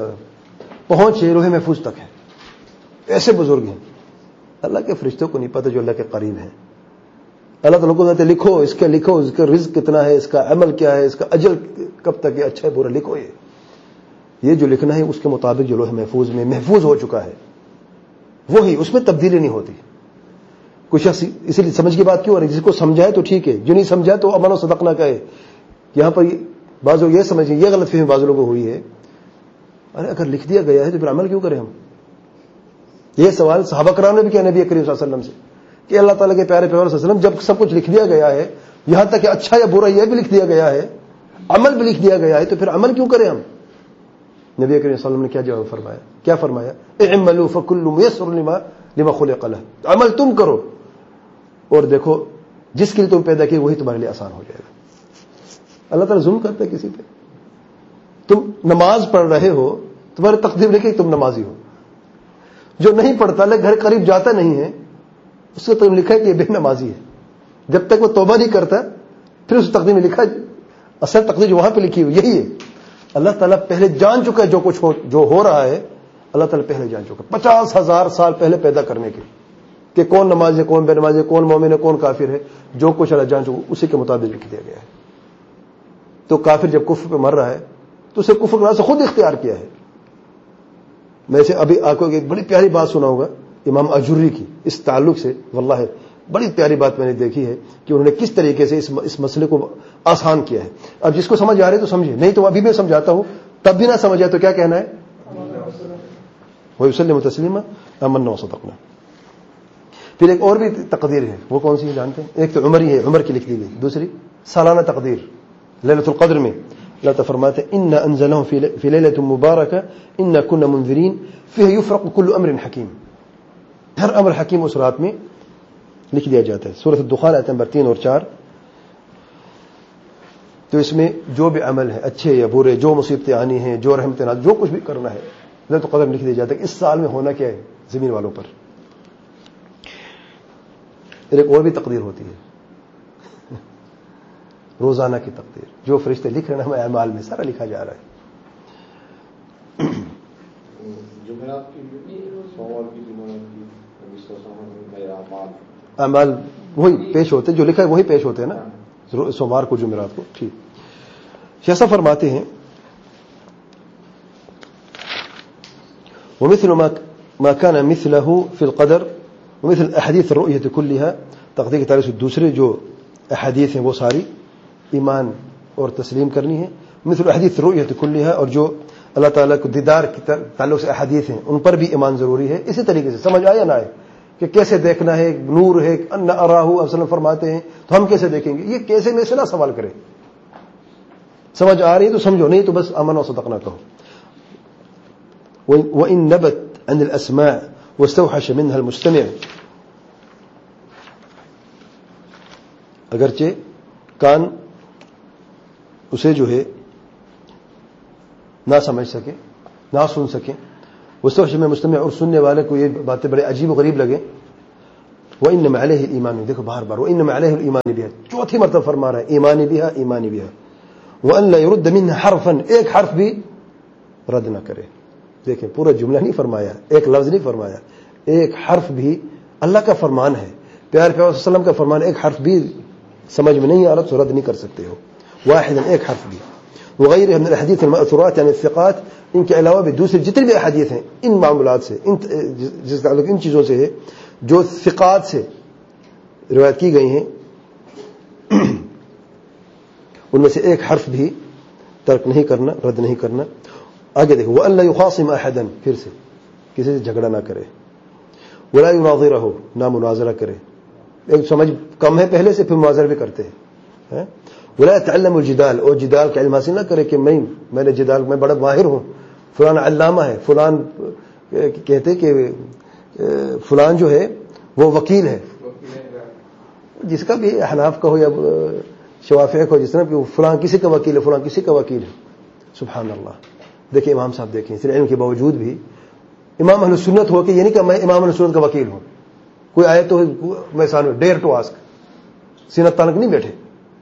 پہنچ ہے لوح محفوظ تک ہے، ایسے بزرگ ہیں. اللہ کے فرشتوں کو نہیں پتہ جو اللہ کے قریب ہیں. اللہ تعالیٰ کو کہتے لکھو، اس کا لکھو، اس کا رزق کتنا ہے، اس کا عمل کیا ہے، اس کا اجل کب تک ہے، اچھا ہے برا لکھو. یہ یہ جو لکھنا ہے اس کے مطابق جو لوح محفوظ میں محفوظ ہو چکا ہے وہی، اس میں تبدیلی نہیں ہوتی. کوئی شخص اسی لیے سمجھ کی بات کیوں، اور جس کو سمجھائے تو ٹھیک ہے، جو نہیں سمجھا تو امن و صدقنا کہے. یہاں پر بعض لوگ یہ سمجھیں، یہ غلط فہمی بعض لوگوں کو ہوئی ہے، ارے اگر لکھ دیا گیا ہے تو پھر عمل کیوں کریں ہم؟ یہ سوال صحابہ کرام نے بھی کیا نبی کریم صلی اللہ علیہ وسلم سے کہ اللہ تعالیٰ کے پیارے پیغمبر صلی اللہ علیہ وسلم جب سب کچھ لکھ دیا گیا ہے، یہاں تک کہ اچھا یا برا یہ بھی لکھ دیا گیا ہے، عمل بھی لکھ دیا گیا ہے، تو پھر عمل کیوں کریں ہم؟ نبی کریم صلی اللہ علیہ وسلم نے کیا جواب فرمایا؟ کیا فرمایا؟ اعملوا فکل میسر لما لما خلق له. عمل تم کرو اور دیکھو جس کے لیے تم پیدا کیے وہی تمہارے لیے آسان ہو جائے گا. اللہ تعالیٰ ظلم کرتا ہے کسی پہ؟ تم نماز پڑھ رہے ہو، تمہاری تقدیر لکھی تم نمازی ہو. جو نہیں پڑھتا لیکن گھر قریب جاتا نہیں ہے، اس کو تم لکھا ہے کہ یہ بے نمازی ہے. جب تک وہ توبہ نہیں کرتا پھر اس تقدیر میں لکھا، اصل تقدیر جو وہاں پہ لکھی ہوئی یہی ہے. اللہ تعالیٰ پہلے جان چکا ہے جو کچھ ہو جو ہو رہا ہے. اللہ تعالیٰ پہلے جان چکا، پچاس ہزار سال پہلے پیدا کرنے کے کہ کون نماز ہے، کون بے نماز ہے، کون مومن ہے، کون کافر ہے. جو کچھ اللہ جان چکا اسی کے مطابق لکھ دیا گیا ہے. تو کافر جب کفر پہ مر رہا ہے تو اسے کفر کرنے سے خود اختیار کیا ہے. میں اسے ابھی آپ کو ایک بڑی پیاری بات سناؤں گا امام اجوری کی اس تعلق سے. واللہ بڑی پیاری بات میں نے دیکھی ہے کہ انہوں نے کس طریقے سے اس مسئلے کو آسان کیا ہے. اب جس کو سمجھ آ رہی ہے تو سمجھے، نہیں تو ابھی میں سمجھاتا ہوں تب بھی نہ سمجھ آئے تو کیا کہنا ہے؟ وَيُسَلِّمُ تَسْلِيمًا آمَنَّا وَصَدَقْنَا. پھر ایک اور بھی تقدیر ہے، وہ کون سی ہے جانتے ہیں؟ ایک تو عمری ہے، عمر کی لکھ دی گئی. دوسری سالانہ تقدیر لیلۃ القدر میں اللہ تعالیٰ فرماتے ہیں اِنَّا أَنزَلْنَاهُ فِي لَيْلَةٍ مُبَارَكَةٍ إِنَّا كُنَّا مُنذِرِينَ فِيهَا يُفْرَقُ كُلُّ أَمْرٍ حَكِيمٍ. ہر امر حکیم اس رات میں لکھ دیا جاتا ہے. سورۃ الدخان آیت نمبر تین اور چار. تو اس میں جو بھی عمل ہے اچھے یا برے، جو مصیبتیں آنی ہیں، جو رحمتیں نازل، جو کچھ بھی کرنا ہے لیلۃ القدر میں لکھ دیا جاتا ہے. اس سال میں ہونا کیا ہے زمین والوں پر. ایک اور بھی تقدیر ہوتی ہے روزانہ کی تقدیر، جو فرشتے لکھ رہے ہیں ہمیں اعمال میں سارا لکھا جا رہا ہے. اعمال وہی پیش ہوتے ہیں جو لکھا ہے وہی پیش ہوتے ہیں نا سوموار کو جمعرات کو. ٹھیک شیخ فرماتے ہیں ومثل ما كان مثله في القدر ومثل احاديث الرؤيه كلها. تقدیر کی تعریف سے دوسرے جو احادیث ہیں وہ ساری ایمان اور تسلیم کرنی ہے. مثل احادیث الرؤيه كلها، اور جو اللہ تعالیٰ کو دیدار کی تعلق سے احادیث ہیں ان پر بھی ایمان ضروری ہے. اسی طریقے سے سمجھ آیا نہ آئے کہ کیسے دیکھنا ہے، نور ہے ان اراہ وسلم فرماتے ہیں تو ہم کیسے دیکھیں گے، یہ کیسے میں سے نہ سوال کریں. سمجھ آ رہی ہے تو سمجھو، نہیں تو بس امن و صدقنا کہو. وَإِن نَبَتْ عَنِ الْأَسْمَاءِ وَاسْتَوْحَشَ مِنْهَا الْمُسْتَمِعُ. اگرچہ کان اسے جو ہے نہ سمجھ سکے، نہ سن سکے، وَاسْتَوْحَشَ مِنْهَا الْمُسْتَمِعُ، اور سننے والے کو یہ باتیں بڑے عجیب و غریب لگے. وَإِنَّمَا عَلَيْهِ الْإِيمَانُ. دیکھو بار بار وَإِنَّمَا عَلَيْهِ الْإِيمَانُ بِهَا، چوتھی مرتبہ فرما رہا ہے ایمانی بها ایمانی بها. وَأَن لَّا يُرُدَّ مِنْهَا حَرْفًا، ایک حرف بھی رد نہ کرے. دیکھیں پورا جملہ نہیں فرمایا، ایک لفظ نہیں فرمایا، ایک حرف بھی. اللہ کا فرمان ہے، پیار پیار صلی اللہ علیہ وسلم کا فرمان، ایک حرف بھی سمجھ میں نہیں آ رہا تو رد نہیں کر سکتے ہو. واحد، ایک حرف بھی. وغیرہ من الحدیث المأثورات یعنی الثقات، ان کے علاوہ بھی دوسرے جتنے بھی احادیث ہیں ان معاملات سے، ان جس تعلق ان چیزوں سے ہے جو ثقات سے روایت کی گئی ہیں، ان میں سے ایک حرف بھی ترک نہیں کرنا، رد نہیں کرنا. آگے دیکھو وَأَن لَّا يُخَاصِمَ أَحَدًا، پھر سے کسی سے جھگڑا نہ کرے. وَلَا يُنَاظِرَهُ، نہ مناظرہ کرے. ایک سمجھ کم ہے پہلے سے، پھر مناظرہ بھی کرتے ہیں. وَلَا يَتَعَلَّمُ الْجِدَالَ، اور جدال کا علم حاصل نہ کرے کہ میں میں نے جدال میں بڑا ماہر ہوں، فلان علامہ ہے، فلان کہتے کہ فلان جو ہے وہ وکیل ہے، جس کا بھی احناف کا ہو یا شوافیہ کا ہو، جس طرح کہ فلان کسی کا وکیل ہے، فلان کسی کا وکیل ہے. سبحان اللہ. دیکھیں امام صاحب، دیکھیں اس علم کے باوجود بھی امام اہل سنت ہو کہ یہ نہیں کہ میں امام اہل سنت کا وکیل ہوں. کوئی آئے تو میں سامنے ڈیئر ٹو آسک، سینہ تانک نہیں بیٹھے.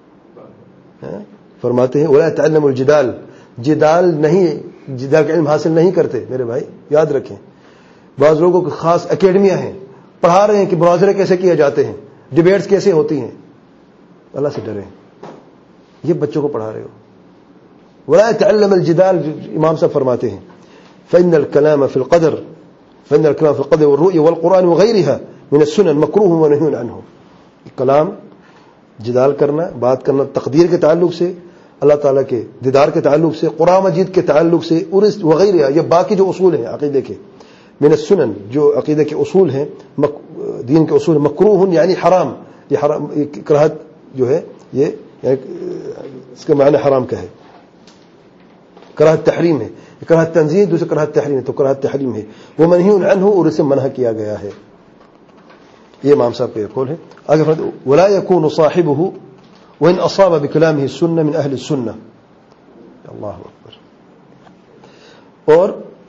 فرماتے ہیں ولا تعلم الجدال، جدال نہیں، جدال کا علم حاصل نہیں کرتے. میرے بھائی یاد رکھیں، بعض لوگوں کی خاص اکیڈمیاں ہیں، پڑھا رہے ہیں کہ مناظرے کیسے کیے جاتے ہیں، ڈیبیٹس کیسے ہوتی ہیں. اللہ سے ڈریں، یہ بچوں کو پڑھا رہے ہو. ولا تعلم الجدال، امام صاحب فرماتے ہیں فإن الكلام في القدر فإن الكلام في القدر والرؤيا والقرآن وغيرها من السنن مكروه ونهي عنه. کلام، جدال کرنا، بات کرنا تقدیر کے تعلق سے، اللہ تعالیٰ کے دیدار کے تعلق سے، قرآن مجید کے تعلق سے، اور وغیرہ یہ باقی جو اصول ہیں عقیدے کے، من السنن جو عقیدے کے اصول ہیں، دین کے اصول، مکروہ یعنی حرام. یہ حرام، کراہت جو ہے یہ یعنی اس کا معنی حرام کا ہے. کراہت تحریم ہے، کراہت تنزیہ، دوسرے کراہت تحریم ہے، تو کراہت تحریم ہے. وہ منہی عنہ، اور اسے منع کیا گیا ہے. یہ امام صاحب کا قول ہے. آگے فرماتے ہیں ولا يكون صاحبه وان اصاب بكلامه السنه من اهل السنه. اللہ اکبر. اور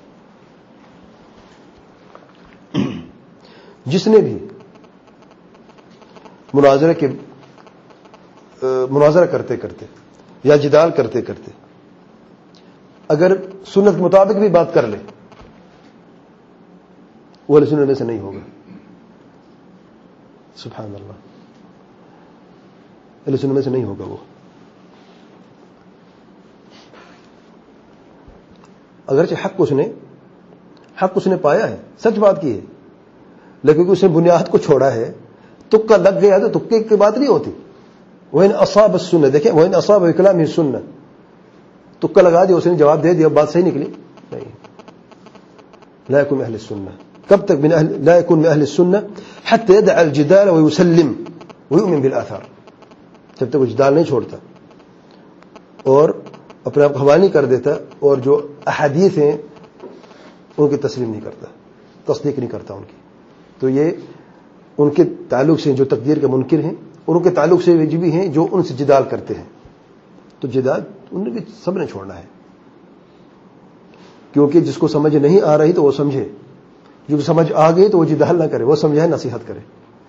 جس نے بھی مناظرہ کے مناظرہ کرتے کرتے یا جدال کرتے کرتے اگر سنت کے مطابق بھی بات کر لے، وہ اہل سنت میں سے نہیں ہوگا. سبحان اللہ، اہل سنت میں سے نہیں ہوگا وہ. اگرچہ حق اس نے حق اس نے پایا ہے، سچ بات کی ہے، لیکن اس نے بنیاد کو چھوڑا ہے، تکا لگ گیا تو تکے کی بات نہیں ہوتی. وَإِنْ أَصَابَ السُّنَّةَ، دیکھیں وَإِنْ أَصَابَ بِكَلَامِهِ السُّنَّةَ، تکا لگا دیا، اس نے جواب دے دیا، بات صحیح نکلی نہیں. لا يكون من اهل السنه. کب تک من اهل لا يكون من اهل السنه حتى يدع الجدال ويسلم ويؤمن بالاثار. جب تک وہ جدال نہیں چھوڑتا اور اپنے آپ کو حوالہ نہیں کر دیتا، اور جو احادیث ہیں ان کی تسلیم نہیں کرتا، تصدیق نہیں کرتا ان کی، تو یہ ان کے تعلق سے جو تقدیر کے منکر ہیں، اور ان کے تعلق سے بھی ہیں جو ان سے جدال کرتے ہیں. تو جدال ان بھی سب نے چھوڑنا ہے، کیونکہ جس کو سمجھ نہیں آ رہی تو وہ سمجھے، جو سمجھ آ گئی تو وہ جدال نہ کرے، وہ سمجھائے، نصیحت کرے.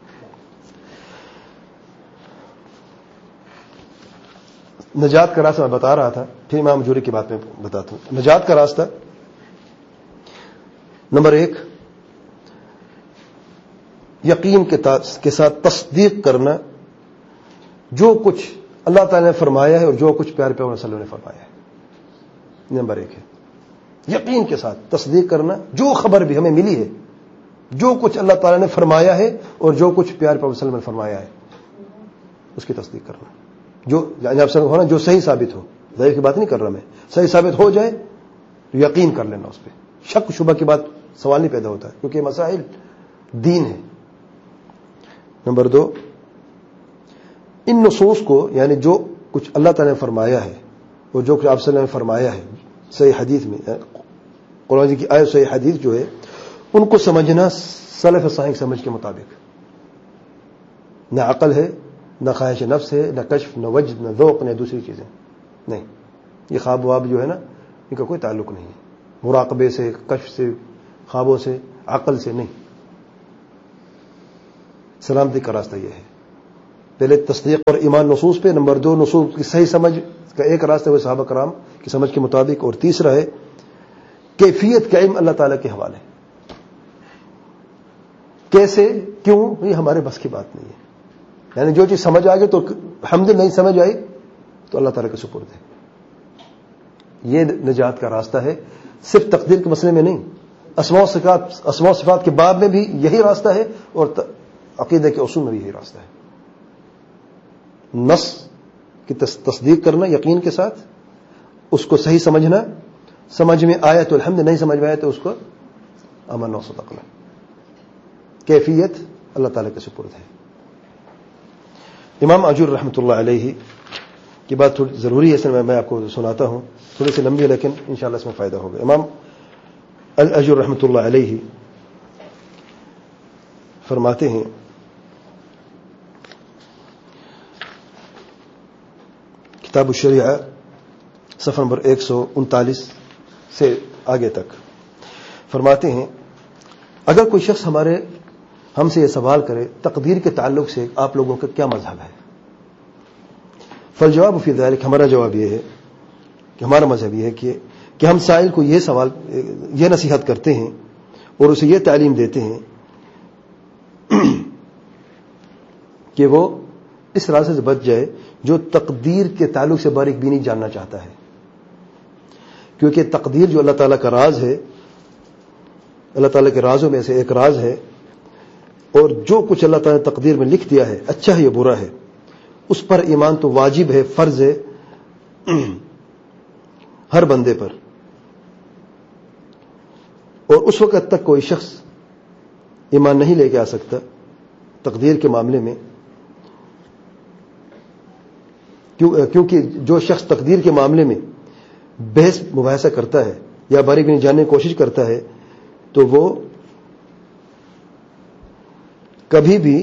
نجات کا راستہ میں بتا رہا تھا، پھر امام جوری کی بات میں بتاتا ہوں. نجات کا راستہ نمبر ایک، یقین کے ساتھ تصدیق کرنا جو کچھ اللہ تعالی نے فرمایا ہے اور جو کچھ پیارے پیغمبر صلی اللہ علیہ وسلم نے فرمایا ہے. نمبر ایک ہے یقین کے ساتھ تصدیق کرنا، جو خبر بھی ہمیں ملی ہے، جو کچھ اللہ تعالی نے فرمایا ہے اور جو کچھ پیارے پیغمبر صلی اللہ علیہ وسلم نے فرمایا ہے، اس کی تصدیق کرنا. جو ہونا جو صحیح ثابت ہو، ضعیف کی بات نہیں کر رہا میں، صحیح ثابت ہو جائے تو یقین کر لینا اس پہ، شک شبہ کی بات سوال نہیں پیدا ہوتا ہے، کیونکہ یہ مسائل دین ہے. نمبر دو، ان نصوص کو یعنی جو کچھ اللہ تعالی نے فرمایا ہے اور جو کچھ آپ صلی اللہ علیہ وسلم نے فرمایا ہے صحیح حدیث میں، قرآن کی آیت صحیح حدیث جو ہے، ان کو سمجھنا سلف صالح سمجھ کے مطابق. نہ عقل ہے، نہ خواہش نفس ہے، نہ کشف، نہ وجد، نہ ذوق، نہ دوسری چیزیں نہیں. یہ خواب واب جو ہے نا، ان کا کوئی تعلق نہیں ہے، مراقبے سے، کشف سے، خوابوں سے، عقل سے نہیں. سلامتی کا راستہ یہ ہے. پہلے تصدیق اور ایمان نصوص پہ، نمبر دو نصوص کی صحیح سمجھ کا ایک راستہ ہے وہ صحابہ کرام کی سمجھ کے مطابق، اور تیسرا ہے کیفیت کا علم اللہ تعالیٰ کے حوالے. کیسے، کیوں، یہ ہمارے بس کی بات نہیں ہے. یعنی جو چیز سمجھ آ گئی تو حمد، نہیں سمجھ آئی تو اللہ تعالیٰ کے سپرد ہے. یہ نجات کا راستہ ہے، صرف تقدیر کے مسئلے میں نہیں، اسماء و صفات اسماء و صفات کے باب میں بھی یہی راستہ ہے، اور عقیدہ کے اصول میں بھی یہی راستہ ہے. نص کی تصدیق کرنا یقین کے ساتھ، اس کو صحیح سمجھنا، سمجھ میں آیا تو الحمد، نہیں سمجھ میں آیا تو اس کو امن و صدقنا. کیفیت اللہ تعالیٰ کے سپرد ہے. امام اجر رحمۃ اللہ علیہ کی بات تھوڑی ضروری ہے، اس میں میں آپ کو سناتا ہوں، تھوڑی سی لمبی ہے لیکن انشاءاللہ اس میں فائدہ ہوگا. امام الاجر رحمۃ اللہ علیہ فرماتے ہیں کتاب الشریعہ صفحہ نمبر ایک سو انتالیس سے آگے تک، فرماتے ہیں اگر کوئی شخص ہمارے ہم سے یہ سوال کرے تقدیر کے تعلق سے آپ لوگوں کا کیا مذہب ہے، فالجواب فی ذلک، ہمارا جواب یہ ہے کہ ہمارا مذہب یہ ہے کہ کہ ہم سائل کو یہ سوال یہ نصیحت کرتے ہیں اور اسے یہ تعلیم دیتے ہیں کہ وہ اس راستے سے بچ جائے جو تقدیر کے تعلق سے باریک بینی جاننا چاہتا ہے. کیونکہ تقدیر جو اللہ تعالیٰ کا راز ہے، اللہ تعالیٰ کے رازوں میں سے ایک راز ہے، اور جو کچھ اللہ تعالیٰ نے تقدیر میں لکھ دیا ہے، اچھا ہے یا برا ہے، اس پر ایمان تو واجب ہے، فرض ہے ہر بندے پر. اور اس وقت تک کوئی شخص ایمان نہیں لے کے آ سکتا تقدیر کے معاملے میں، کیونکہ جو شخص تقدیر کے معاملے میں بحث مباحثہ کرتا ہے یا باریک بینی جاننے کی کوشش کرتا ہے تو وہ کبھی بھی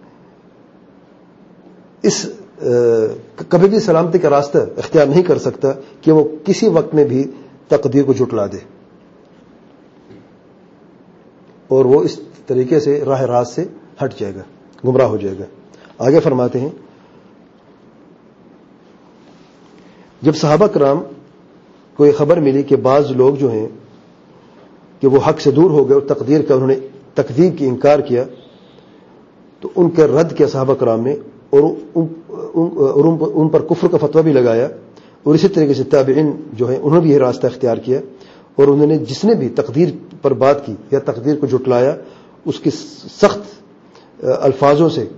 اس کبھی بھی سلامتی کا راستہ اختیار نہیں کر سکتا کہ وہ کسی وقت میں بھی تقدیر کو جھٹلا دے، اور وہ اس طریقے سے راہ راست سے ہٹ جائے گا، گمراہ ہو جائے گا. آگے فرماتے ہیں جب صحابہ کرام کو یہ خبر ملی کہ بعض لوگ جو ہیں کہ وہ حق سے دور ہو گئے اور تقدیر کا انہوں نے تکذیب کی انکار کیا، تو ان کا رد کیا صحابہ کرام نے، اور ان پر کفر کا فتویٰ بھی لگایا. اور اسی طریقے سے تابعین جو ہیں انہوں نے بھی یہ راستہ اختیار کیا، اور انہوں نے جس نے بھی تقدیر پر بات کی یا تقدیر کو جھٹلایا اس کی سخت الفاظوں سے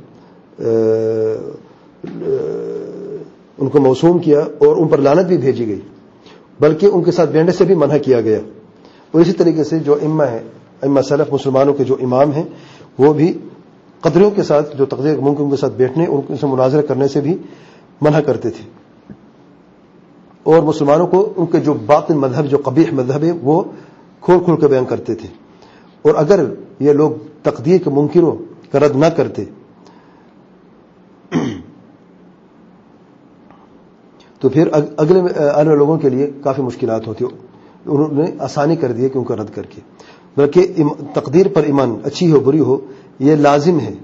ان کو موسوم کیا اور ان پر لعنت بھی بھیجی گئی، بلکہ ان کے ساتھ بیٹھنے سے بھی منع کیا گیا. اور اسی طریقے سے جو امہ ہیں، امہ سلف مسلمانوں کے جو امام ہیں، وہ بھی قدریوں کے ساتھ جو تقدیر ممکن کے ساتھ بیٹھنے اور ان سے مناظرہ کرنے سے بھی منع کرتے تھے، اور مسلمانوں کو ان کے جو باطن مذہب، جو قبیح مذہب ہے، وہ کھول کھول کے بیان کرتے تھے. اور اگر یہ لوگ تقدیر کے منکروں کا رد نہ کرتے تو پھر اگلے آنے لوگوں کے لیے کافی مشکلات ہوتی. انہوں نے آسانی کر دی کہ ان کو رد کر کے، بلکہ تقدیر پر ایمان اچھی ہو بری ہو یہ لازم ہے.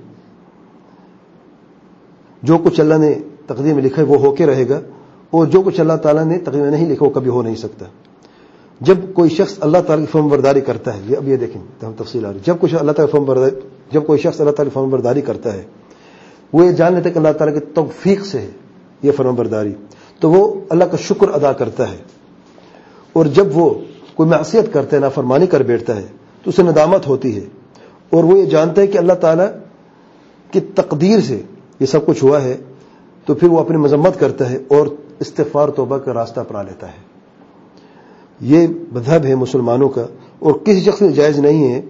جو کچھ اللہ نے تقدیر میں لکھا ہے وہ ہو کے رہے گا، اور جو کچھ اللہ تعالیٰ نے تقدیر میں نہیں لکھا وہ کبھی ہو نہیں سکتا. جب کوئی شخص اللہ تعالیٰ کی فرمان برداری کرتا ہے، یہ اب یہ دیکھیں تفصیل آ رہی، جب کچھ اللہ تعالیٰ کی فرمان برداری جب کوئی شخص اللہ تعالیٰ کی فرمان برداری کرتا ہے، وہ یہ جان لیتا ہے کہ اللہ تعالیٰ کی توفیق سے ہے یہ فرمان برداری، تو وہ اللہ کا شکر ادا کرتا ہے. اور جب وہ کوئی معصیت کرتا ہے، نافرمانی کر بیٹھتا ہے، تو اسے ندامت ہوتی ہے، اور وہ یہ جانتا ہے کہ اللہ تعالیٰ کی تقدیر سے یہ سب کچھ ہوا ہے، تو پھر وہ اپنی مذمت کرتا ہے اور استغفار توبہ کا راستہ اپنا لیتا ہے. یہ مذہب ہے مسلمانوں کا، اور کسی شخص سے جائز نہیں ہے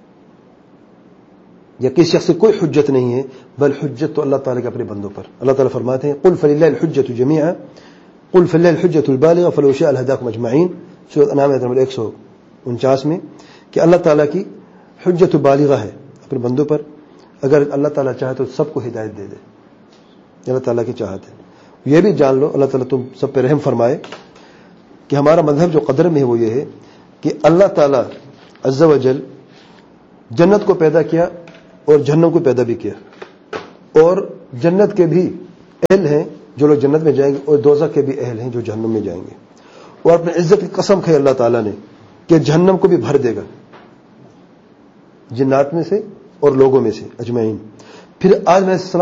یا کسی شخص سے کوئی حجت نہیں ہے، بل حجت تو اللہ تعالیٰ کے اپنے بندوں پر. اللہ تعالیٰ فرماتے ہیں قل فللہ الحجت جمیعا قل فللہ الحجت البالغہ فلو شاء لہداکم اجمعین، سورۃ انعام آیت نمبر ایک سو انچاس میں، کہ اللہ تعالیٰ کی حجت بالغہ ہے اپنے بندوں پر، اگر اللہ تعالیٰ چاہے تو سب کو ہدایت دے دے. اللہ تعالیٰ کی چاہت ہے. یہ بھی جان لو اللہ تعالیٰ تم سب پہ رحم فرمائے کہ ہمارا مذہب جو قدر میں ہے وہ یہ ہے کہ اللہ تعالیٰ عز و جل جنت کو پیدا کیا اور جہنم کو پیدا بھی کیا، اور جنت کے بھی اہل ہیں جو لوگ جنت میں جائیں گے اور دوزخ کے بھی اہل ہیں جو جہنم میں جائیں گے. اور اپنے عزت کی قسم کھائی اللہ تعالیٰ نے کہ جہنم کو بھی بھر دے گا جنات میں سے اور لوگوں میں سے اجمعین. پھر آج میں